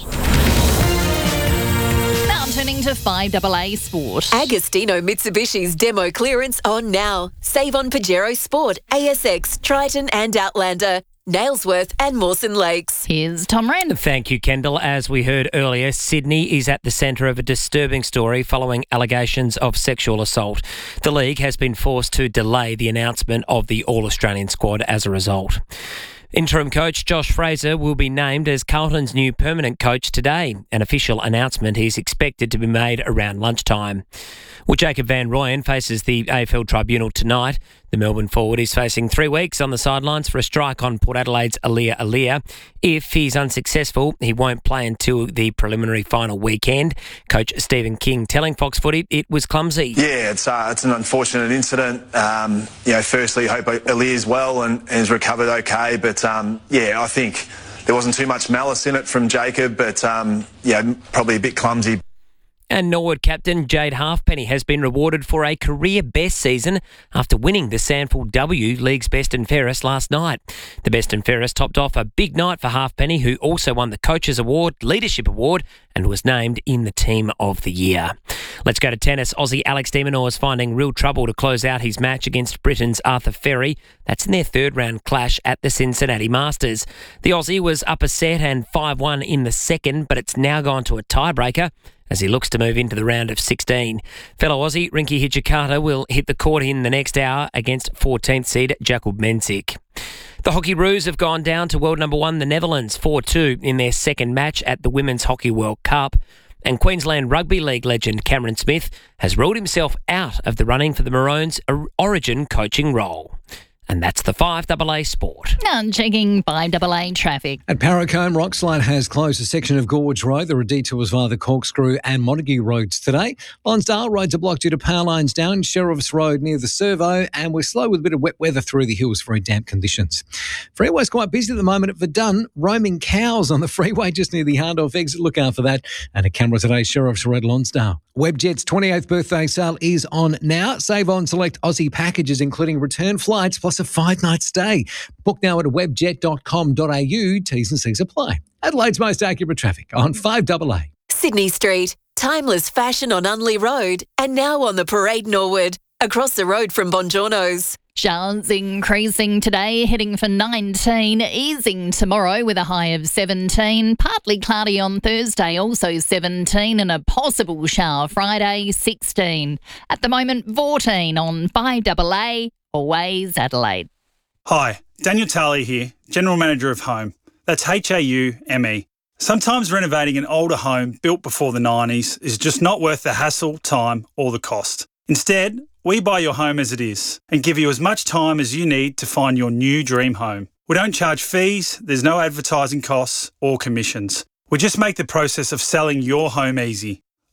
Turning to five A A Sport. Agostino Mitsubishi's demo clearance on now. Save on Pajero Sport, A S X, Triton and Outlander, Nailsworth and Mawson Lakes. Here's Tom Wren. Thank you, Kendall. As we heard earlier, Sydney is at the centre of a disturbing story following allegations of sexual assault. The league has been forced to delay the announcement of the All-Australian squad as a result. Interim coach Josh Fraser will be named as Carlton's new permanent coach today. An official announcement is expected to be made around lunchtime. Well, Jacob Van Rooyen faces the A F L Tribunal tonight. The Melbourne forward is facing three weeks on the sidelines for a strike on Port Adelaide's Alia Alia. If he's unsuccessful, he won't play until the preliminary final weekend. Coach Stephen King telling Fox Footy it was clumsy. Yeah, it's uh, it's an unfortunate incident. Um, you know, firstly, hope Alia's well and, and has recovered okay. But um, yeah, I think there wasn't too much malice in it from Jacob, but um, yeah, probably a bit clumsy. And Norwood captain Jade Halfpenny has been rewarded for a career best season after winning the Sandford W League's Best and Fairest last night. The Best and Fairest topped off a big night for Halfpenny, who also won the Coaches Award, Leadership Award, and was named in the Team of the Year. Let's go to tennis. Aussie Alex de Minaur is finding real trouble to close out his match against Britain's Arthur Ferry. That's in their third round clash at the Cincinnati Masters. The Aussie was up a set and five one in the second, but it's now gone to a tiebreaker as he looks to move into the round of sixteen. Fellow Aussie Rinky Hijikata will hit the court in the next hour against fourteenth seed Jakub Mensik. The Hockey Roos have gone down to world number one, the Netherlands, four two in their second match at the Women's Hockey World Cup. And Queensland Rugby League legend Cameron Smith has ruled himself out of the running for the Maroons' Origin coaching role. And that's the five A A Sport. Now checking five A A traffic. At Paracombe, Rockslide has closed a section of Gorge Road. There are detours via the Corkscrew and Montague roads today. Lonsdale roads are blocked due to power lines down. Sheriff's Road near the Servo, and we're slow with a bit of wet weather through the hills, very damp conditions. Freeway's quite busy at the moment at Verdun. Roaming cows on the freeway just near the Hardorf exit. Look out for that. And a camera today, Sheriff's Road, Lonsdale. Webjet's twenty-eighth birthday sale is on now. Save on select Aussie packages, including return flights plus a five-night stay. Book now at webjet dot com dot a u. T's and C's apply. Adelaide's most accurate traffic on five A A. Sydney Street, timeless fashion on Unley Road, and now on the Parade Norwood, across the road from Bongiorno's. Showers increasing today, heading for nineteen, easing tomorrow with a high of seventeen. Partly cloudy on Thursday, also seventeen, and a possible shower Friday, sixteen. At the moment, fourteen on five A A, always Adelaide. Hi, Daniel Tarley here, General Manager of Home. That's H A U M E. Sometimes renovating an older home built before the nineties is just not worth the hassle, time or the cost. Instead, we buy your home as it is and give you as much time as you need to find your new dream home. We don't charge fees, there's no advertising costs or commissions. We just make the process of selling your home easy.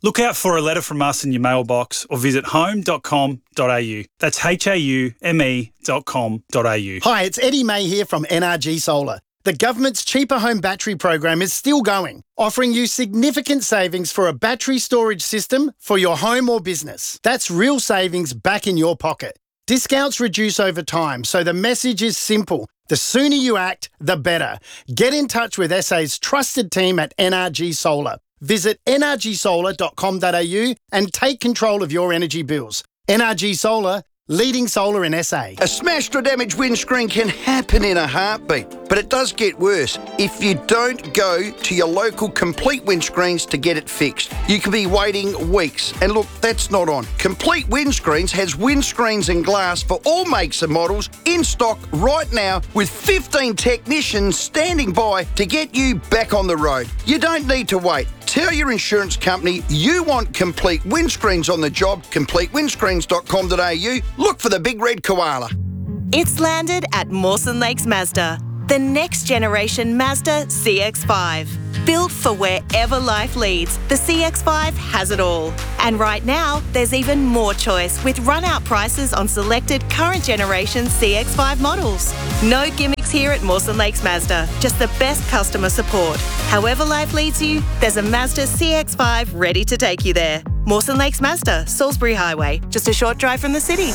Look out for a letter from us in your mailbox or visit home dot com dot a u. That's H A U M E dot com dot a u. Hi, it's Eddie May here from N R G Solar. The government's Cheaper Home Battery program is still going, offering you significant savings for a battery storage system for your home or business. That's real savings back in your pocket. Discounts reduce over time, so the message is simple. The sooner you act, the better. Get in touch with S A's trusted team at N R G Solar. Visit n r g solar dot com dot a u and take control of your energy bills. N R G Solar, leading solar in S A. A smashed or damaged windscreen can happen in a heartbeat, but it does get worse if you don't go to your local Complete Windscreens to get it fixed. You could be waiting weeks, and look, that's not on. Complete Windscreens has windscreens and glass for all makes and models in stock right now with fifteen technicians standing by to get you back on the road. You don't need to wait. Tell your insurance company you want Complete Windscreens on the job, complete windscreens dot com dot a u. Look for the big red koala. It's landed at Mawson Lakes Mazda, the next generation Mazda C X five. Built for wherever life leads, the C X five has it all. And right now, there's even more choice with run-out prices on selected current generation C X five models. No gimmicks here at Mawson Lakes Mazda, just the best customer support. However life leads you, there's a Mazda C X five ready to take you there. Mawson Lakes Mazda, Salisbury Highway, just a short drive from the city.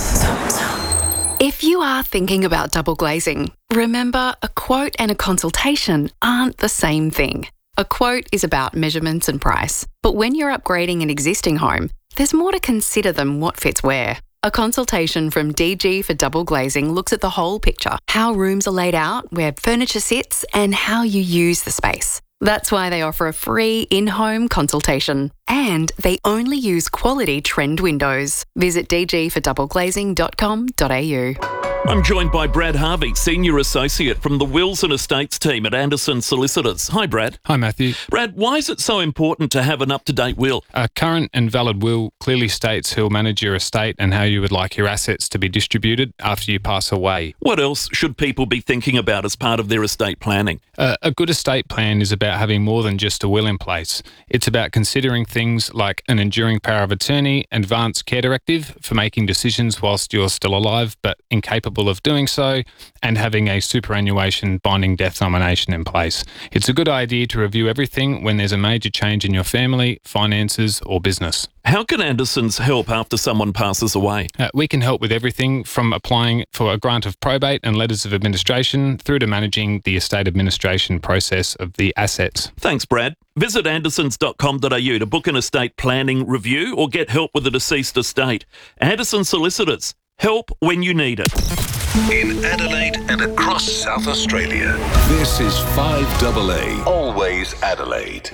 If you are thinking about double glazing, remember a quote and a consultation aren't the same thing. A quote is about measurements and price, but when you're upgrading an existing home, there's more to consider than what fits where. A consultation from D G for double glazing looks at the whole picture, how rooms are laid out, where furniture sits, and how you use the space. That's why they offer a free in-home consultation. And they only use quality trend windows. Visit d g for double glazing dot com dot a u. I'm joined by Brad Harvey, Senior Associate from the Wills and Estates team at Anderson Solicitors. Hi, Brad. Hi, Matthew. Brad, why is it so important to have an up-to-date will? A current and valid will clearly states who'll manage your estate and how you would like your assets to be distributed after you pass away. What else should people be thinking about as part of their estate planning? Uh, a good estate plan is about having more than just a will in place. It's about considering things like an enduring power of attorney, advance care directive for making decisions whilst you're still alive but incapable of doing so, and having a superannuation binding death nomination in place. It's a good idea to review everything when there's a major change in your family, finances, or business. How can Andersons help after someone passes away? Uh, we can help with everything from applying for a grant of probate and letters of administration through to managing the estate administration process of the assets. Thanks, Brad. Visit andersons dot com dot a u to book an estate planning review or get help with a deceased estate. Anderson Solicitors. Help when you need it. In Adelaide and across South Australia, this is five A A, always Adelaide.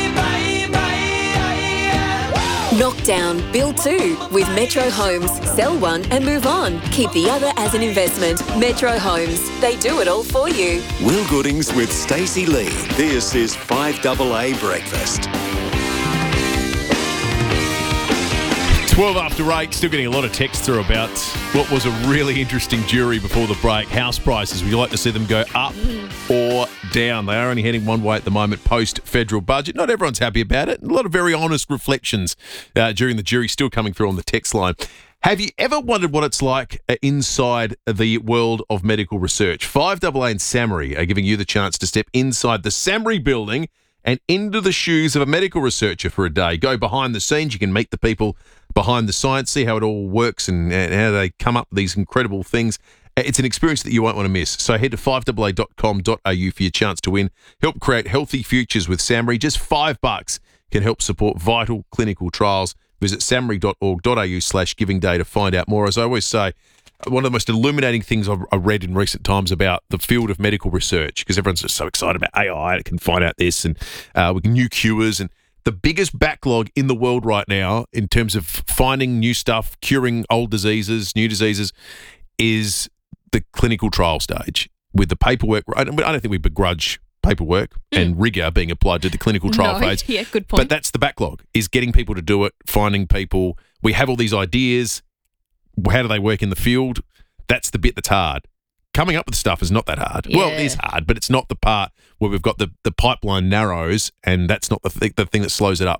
Knock down, build two with Metro Homes. Sell one and move on. Keep the other as an investment. Metro Homes. They do it all for you. Will Goodings with Stacey Lee. This is five A A Breakfast. twelve after eight, still getting a lot of text through about what was a really interesting jury before the break. House prices, would you like to see them go up or down? They are only heading one way at the moment post-federal budget. Not everyone's happy about it. A lot of very honest reflections uh, during the jury still coming through on the text line. Have you ever wondered what it's like uh, inside the world of medical research? five A A and SAHMRI are giving you the chance to step inside the SAHMRI building and into the shoes of a medical researcher for a day. Go behind the scenes. You can meet the people behind the science, see how it all works and, and how they come up with these incredible things. It's an experience that you won't want to miss. So head to five A A dot com dot a u for your chance to win. Help create healthy futures with SAHMRI. Just five bucks can help support vital clinical trials. Visit samri dot org dot a u slash giving day to find out more. As I always say, one of the most illuminating things I've read in recent times about the field of medical research, because everyone's just so excited about A I, it can find out this, and uh, with new cures. And the biggest backlog in the world right now in terms of finding new stuff, curing old diseases, new diseases, is the clinical trial stage with the paperwork. I don't, I don't think we begrudge paperwork mm. and rigour being applied to the clinical trial no, phase. Yeah, good point. But that's the backlog, is getting people to do it, finding people. We have all these ideas. How do they work in the field? That's the bit that's hard. Coming up with stuff is not that hard. Yeah. Well, it is hard, but it's not the part where we've got the, the pipeline narrows, and that's not the, th- the thing that slows it up.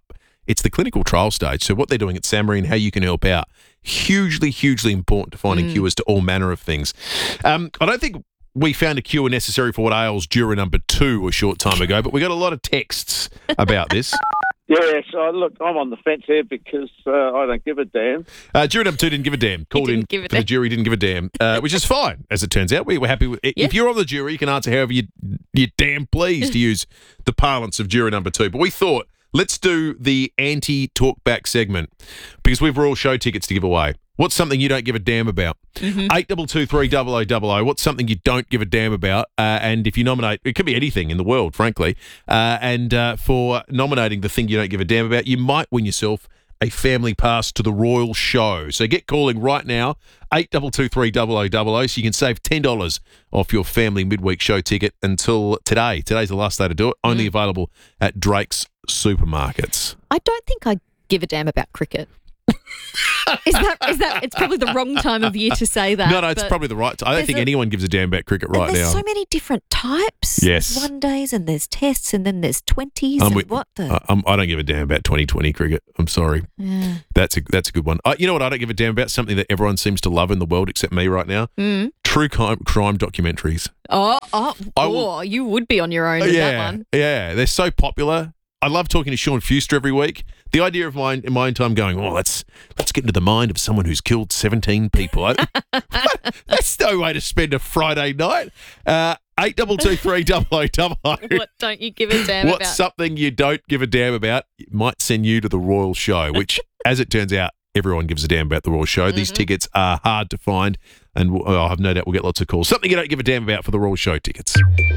It's the clinical trial stage. So what they're doing at SAMRI and how you can help out, hugely, hugely important to finding Mm. cures to all manner of things. Um, I don't think we found a cure necessary for what ails juror number two a short time ago, but we got a lot of texts about this. Yeah, so look, I'm on the fence here because uh, I don't give a damn. Uh, juror number two didn't give a damn. Called in give a for the damn. jury, didn't give a damn, uh, which is fine, as it turns out. We were happy with it. If you're on the jury, you can answer however you, you're damn pleased to use the parlance of juror number two. But we thought, let's do the anti-talkback segment because we've all show tickets to give away. What's something you don't give a damn about? Eight double two three double o double o. What's something you don't give a damn about? Uh, and if you nominate, it could be anything in the world, frankly. Uh, and uh, for nominating the thing you don't give a damn about, you might win yourself a family pass to the Royal Show. So get calling right now, eight double two three double o double o, so you can save ten dollars off your family midweek show ticket until today. Today's the last day to do it. Only available at Drake's Supermarkets. I don't think I give a damn about cricket. is that is that? It's probably the wrong time of year to say that. No, no, it's but probably the right time. I don't there's think a- anyone gives a damn about cricket and right there's now. so many different types. Yes. There's one days and there's tests and then there's twenties. I'm and with- what the? I- I'm, I don't give a damn about twenty twenty cricket. I'm sorry. Yeah. That's a that's a good one. Uh, you know what I don't give a damn about? Something that everyone seems to love in the world except me right now. Mm. True crime, crime documentaries. Oh, oh, I will- oh, you would be on your own with yeah, that one. yeah, they're so popular. I love talking to Sean Fuster every week. The idea of mine in my own time going, oh, let's let's get into the mind of someone who's killed seventeen people. I- That's no way to spend a Friday night. Uh, eight double two three double o double o. What don't you give a damn What's about? something you don't give a damn about? It might send you to the Royal Show, which, as it turns out, everyone gives a damn about the Royal Show. These tickets are hard to find, and we'll- I have no doubt we'll get lots of calls. Something you don't give a damn about for the Royal Show tickets.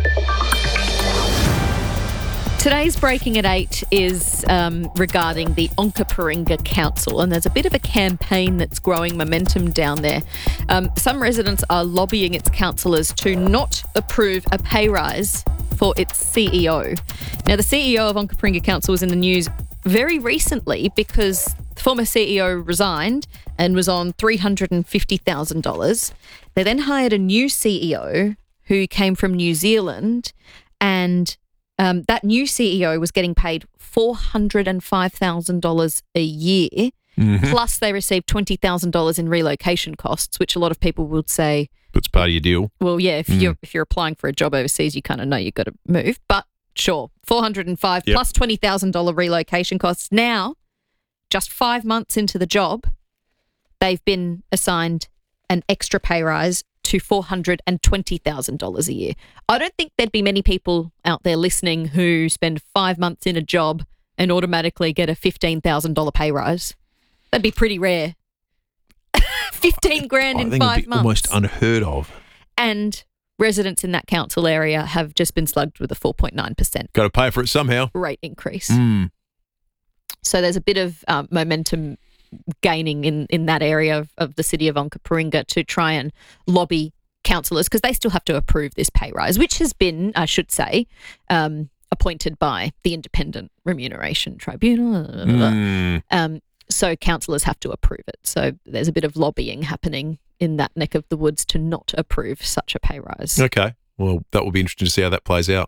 Today's Breaking at eight is um, regarding the Onkaparinga Council, and there's a bit of a campaign that's growing momentum down there. Um, some residents are lobbying its councillors to not approve a pay rise for its C E O. Now, the C E O of Onkaparinga Council was in the news very recently because the former C E O resigned and was on three hundred fifty thousand dollars. They then hired a new C E O who came from New Zealand, and Um, that new C E O was getting paid four hundred five thousand dollars a year, Mhm. plus they received twenty thousand dollars in relocation costs, which a lot of people would say, That's part of your deal. well, yeah, if Mm. you're if you're applying for a job overseas, you kind of know you've got to move. But sure, four hundred five Yep. plus twenty thousand dollars relocation costs. Now, just five months into the job, they've been assigned an extra pay rise to four hundred twenty thousand dollars a year. I don't think there'd be many people out there listening who spend five months in a job and automatically get a fifteen thousand dollars pay rise. That'd be pretty rare. fifteen grand I in think five it'd be months. almost unheard of. And residents in that council area have just been slugged with a four point nine percent Got to pay for it somehow. rate increase. Mm. So there's a bit of um, momentum gaining in, in that area of, of the city of Onkaparinga to try and lobby councillors because they still have to approve this pay rise, which has been, I should say, um, appointed by the Independent Remuneration Tribunal. Mm. Um, so councillors have to approve it. So there's a bit of lobbying happening in that neck of the woods to not approve such a pay rise. Okay. Well, that will be interesting to see how that plays out.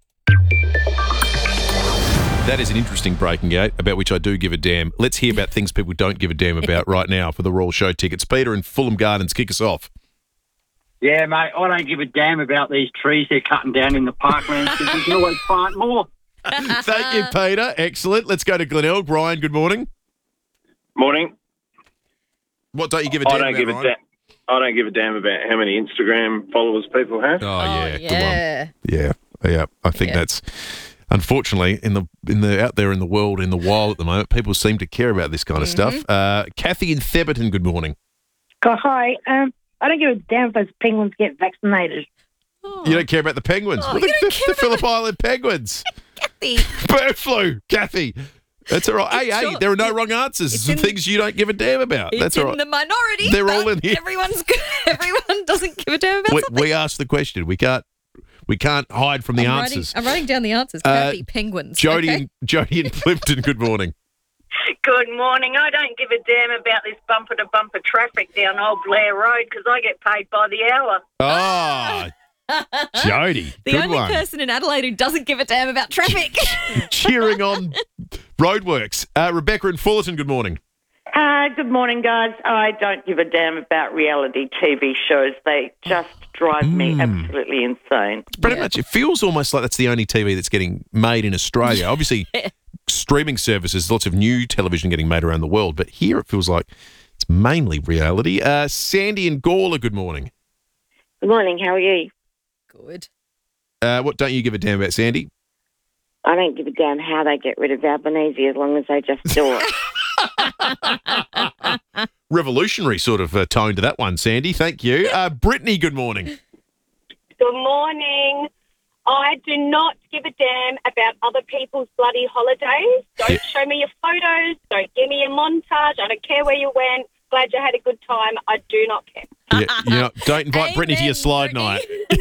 That is an interesting breaking out about which I do give a damn. Let's hear about things people don't give a damn about right now for the Royal Show tickets. Peter in Fulham Gardens, kick us off. Yeah, mate, I don't give a damn about these trees they're cutting down in the parklands because we can always plant more. Thank you, Peter. Excellent. Let's go to Glenelg. Brian, good morning. Morning. What don't you give a I damn don't about, give a Ryan? damn. I don't give a damn about how many Instagram followers people have. Oh, yeah, good yeah. one. Yeah, yeah. I think Yeah. that's unfortunately in the in the out there in the world in the wild at the moment. People seem to care about this kind of Mm-hmm. stuff. Uh, Kathy in Theberton, good morning. Oh, hi. Um, I don't give a damn if those penguins get vaccinated. You don't care about the penguins? Oh, well, you the, don't the, the Phillip Island penguins. Kathy. Bird flu, Kathy. That's all right. Hey, hey, Sure. there are no wrong answers. It's some in- things you don't give a damn about. It's That's all in right. the minority. They're but all in here. Everyone's good. Everyone doesn't give a damn about We, something. we asked the question. We can't. We can't hide from the I'm answers. Writing, I'm writing down the answers. Uh, Kathy, penguins. Jody okay? and Jody in Plimpton, good morning. Good morning. I don't give a damn about this bumper-to-bumper traffic down Old Blair Road because I get paid by the hour. Ah, Jody, The good only one. person in Adelaide who doesn't give a damn about traffic. Cheering on roadworks. Uh, Rebecca in Fullerton, good morning. Uh, good morning, guys. I don't give a damn about reality T V shows. They just drive me absolutely insane. Pretty much, it feels almost like that's the only T V that's getting made in Australia. Obviously, streaming services, lots of new television getting made around the world, but here it feels like it's mainly reality. Uh, Sandy and Gawler, good morning. Good morning. How are you? Good. Uh, what don't you give a damn about, Sandy? I don't give a damn how they get rid of Albanese as long as they just do it. Revolutionary sort of uh, tone to that one, Sandy. Thank you. Uh, Brittany, good morning. Good morning. I do not give a damn about other people's bloody holidays. Don't Yeah. show me your photos. Don't give me a montage. I don't care where you went. Glad you had a good time. I do not care. Yeah, you know, don't invite Brittany to your slide night.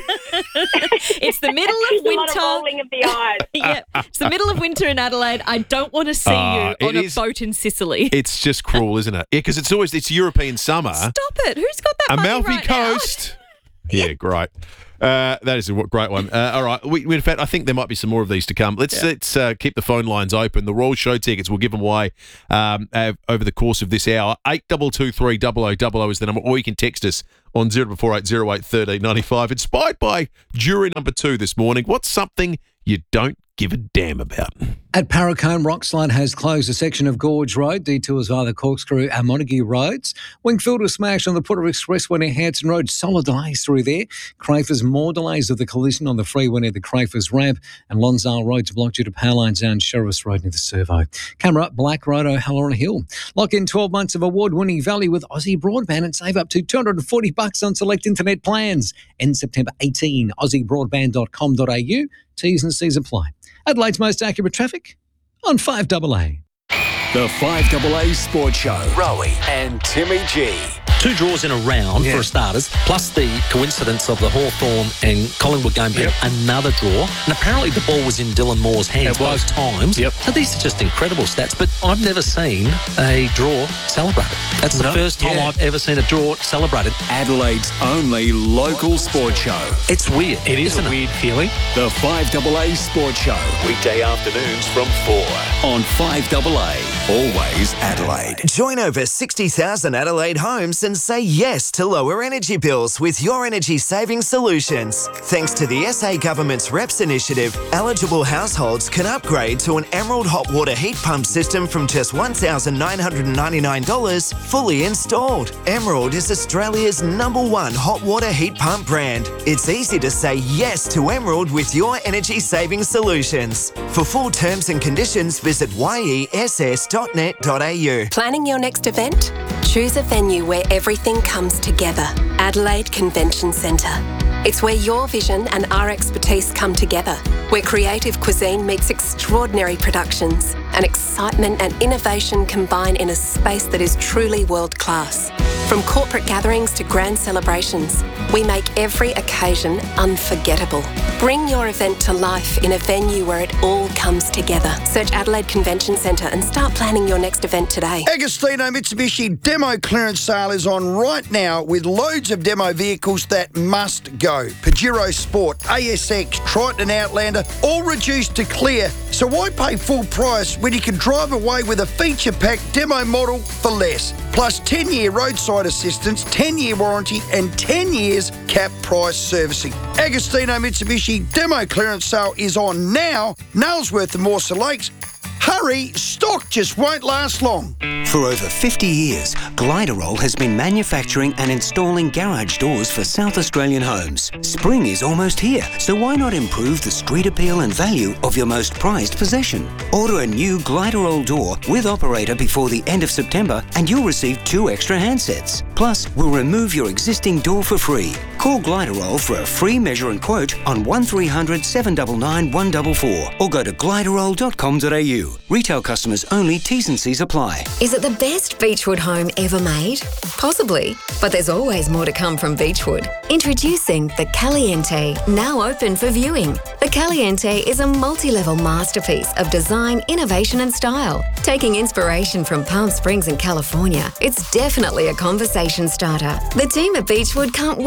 It's the middle of Just a lot winter. of rolling of the eyes. Yeah, it's the middle of winter in Adelaide. I don't want to see Ah, you it on a is- boat in Sicily. It's just cruel, isn't it? Yeah, because it's always it's European summer. Stop it. Who's got that money Amalfi right now? Coast. Yeah, great. Uh, that is a w- great one. Uh, all right. We, we, in fact, I think there might be some more of these to come. Let's let's uh, keep the phone lines open. The Royal Show tickets, we'll give them away um, uh, over the course of this hour. eight two two three double oh double oh is the number, or you can text us on zero four eight zero eight one three nine five. Inspired by jury number two this morning. What's something you don't give a damn about? At Paracombe, Rockslide has closed a section of Gorge Road. Detours via the Corkscrew and Montague roads. Wingfield was smashed on the Putter Expressway near Hanson Road. Solid delays through there. Crafers, more delays of the collision on the freeway near the Crafers ramp. And Lonsdale Road's blocked due to power lines down Sheriff's Road near the Servo. Camera up Black Road, O'Halloran Hill. Lock in twelve months of award-winning value with Aussie Broadband and save up to two hundred forty bucks on select internet plans. End September eighteenth. aussie broadband dot com dot a u. T's and C's apply. Adelaide's most accurate traffic on five double A. The five double A Sports Show. Rowie and Timmy G. Two draws in a round Yeah. for starters, plus the coincidence of the Hawthorn and Collingwood game being another draw. And apparently the ball was in Dylan Moore's hands It was. both times. Yep. So these are just incredible stats, but I've never seen a draw celebrated. That's the No, first time yeah. I've ever seen a draw celebrated. Adelaide's only local sports show. It's weird. It is isn't a it? weird feeling. The five double A Sports Show. Weekday afternoons from four on five double A. Always Adelaide. Join over sixty thousand Adelaide homes and say yes to lower energy bills with your energy saving solutions. Thanks to the S A Government's R E P S initiative, eligible households can upgrade to an Emerald hot water heat pump system from just one thousand nine hundred ninety-nine dollars fully installed. Emerald is Australia's number one hot water heat pump brand. It's easy to say yes to Emerald with your energy saving solutions. For full terms and conditions, visit y e s s dot net dot a u. Planning your next event? Choose a venue where everything comes together. Adelaide Convention Centre. It's where your vision and our expertise come together, where creative cuisine meets extraordinary productions and excitement and innovation combine in a space that is truly world class. From corporate gatherings to grand celebrations, we make every occasion unforgettable. Bring your event to life in a venue where it all comes together. Search Adelaide Convention Centre and start planning your next event today. Agostino Mitsubishi demo clearance sale is on right now with loads of demo vehicles that must go. Pajero Sport, A S X, Triton Outlander, all reduced to clear. So why pay full price when you can drive away with a feature-packed demo model for less? Plus ten-year roadside assistance, ten-year warranty and ten years cap price servicing. Agostino Mitsubishi demo clearance sale is on now. Nailsworth and Morse Lakes. Hurry, stock just won't last long. For over fifty years, Gliderol has been manufacturing and installing garage doors for South Australian homes. Spring is almost here, so why not improve the street appeal and value of your most prized possession? Order a new Gliderol door with operator before the end of September and you'll receive two extra handsets. Plus, we'll remove your existing door for free. Call Gliderol for a free measure and quote on one three hundred seven nine nine one four four or go to gliderol dot com dot a u. Retail customers only, T's and C's apply. Is it the best Beechwood home ever made? Possibly, but there's always more to come from Beechwood. Introducing the Caliente, now open for viewing. The Caliente is a multi-level masterpiece of design, innovation and style. Taking inspiration from Palm Springs and California, it's definitely a conversation starter. The team at Beechwood can't wait for you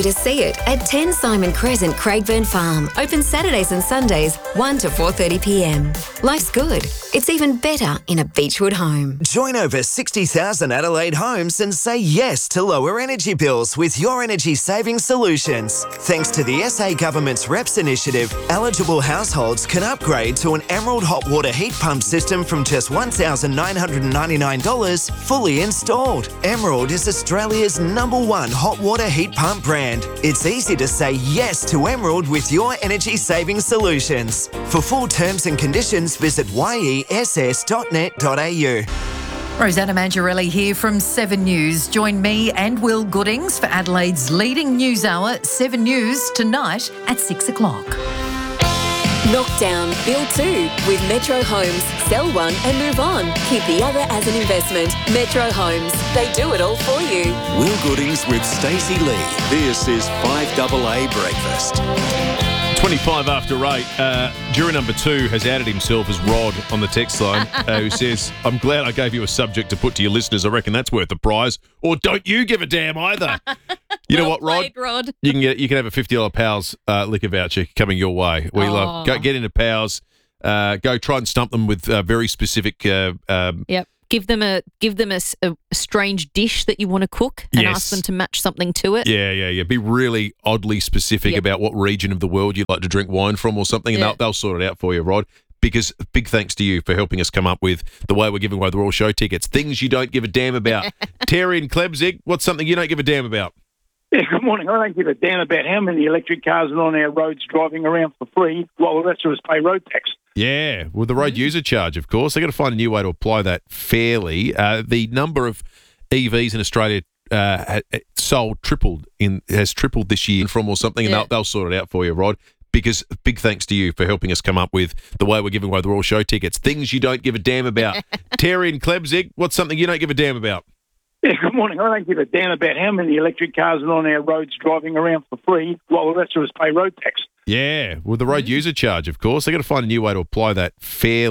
to see it at ten Simon Crescent, Craigburn Farm. Open Saturdays and Sundays, one to four thirty p m. Life's good. It's even better in a Beechwood home. Join over sixty thousand Adelaide homes and say yes to lower energy bills with Your Energy Saving Solutions. Thanks to the S A Government's R E P S initiative, eligible households can upgrade to an Emerald hot water heat pump system from just one thousand nine hundred ninety-nine dollars fully installed. Emerald is Australia's number one hot water heat pump brand. It's easy to say yes to Emerald with Your Energy Saving Solutions. For full terms and conditions, visit y e s s dot net dot a u. Rosanna Mangiarelli here from Seven News. Join me and Will Goodings for Adelaide's leading news hour, Seven News, tonight at six o'clock. Knockdown, build two with Metro Homes. Sell one and move on. Keep the other as an investment. Metro Homes. They do it all for you. Will Goodings with Stacey Lee. This is five A A Breakfast. twenty-five after eight. Uh, jury number two has added himself as Rod on the text line, uh, who says, I'm glad I gave you a subject to put to your listeners. I reckon that's worth a prize. Or don't you give a damn either. You know Well what, Rod? played, Rod. You can get you can have a fifty dollars Pals uh, liquor voucher coming your way. We love go get into Pals, uh, go try and stump them with uh, very specific. Uh, um, Yep. Give them a give them a, s- a strange dish that you want to cook and Yes. ask them to match something to it. yeah, yeah, yeah. Be really oddly specific Yep. about what region of the world you'd like to drink wine from or something, and Yeah. they'll, they'll sort it out for you, Rod. Because big thanks to you for helping us come up with the way we're giving away the Royal Show tickets. Things you don't give a damn about. Terry and Klebzig, what's something you don't give a damn about? Yeah, good morning. I don't give a damn about how many electric cars are on our roads driving around for free while the rest of us pay road tax. Yeah, with the road user charge, of course. They've got to find a new way to apply that fairly. Uh, the number of E Vs in Australia uh, ha- ha- sold tripled in has tripled this year from or something, and Yeah. they'll, they'll sort it out for you, Rod. Because big thanks to you for helping us come up with the way we're giving away the Royal Show tickets. Things you don't give a damn about. Terry and Klebzig, what's something you don't give a damn about? Yeah, good morning. I don't give a damn about how many electric cars are on our roads driving around for free while the rest of us pay road tax. Yeah, with the road user charge, of course. They've got to find a new way to apply that fairly.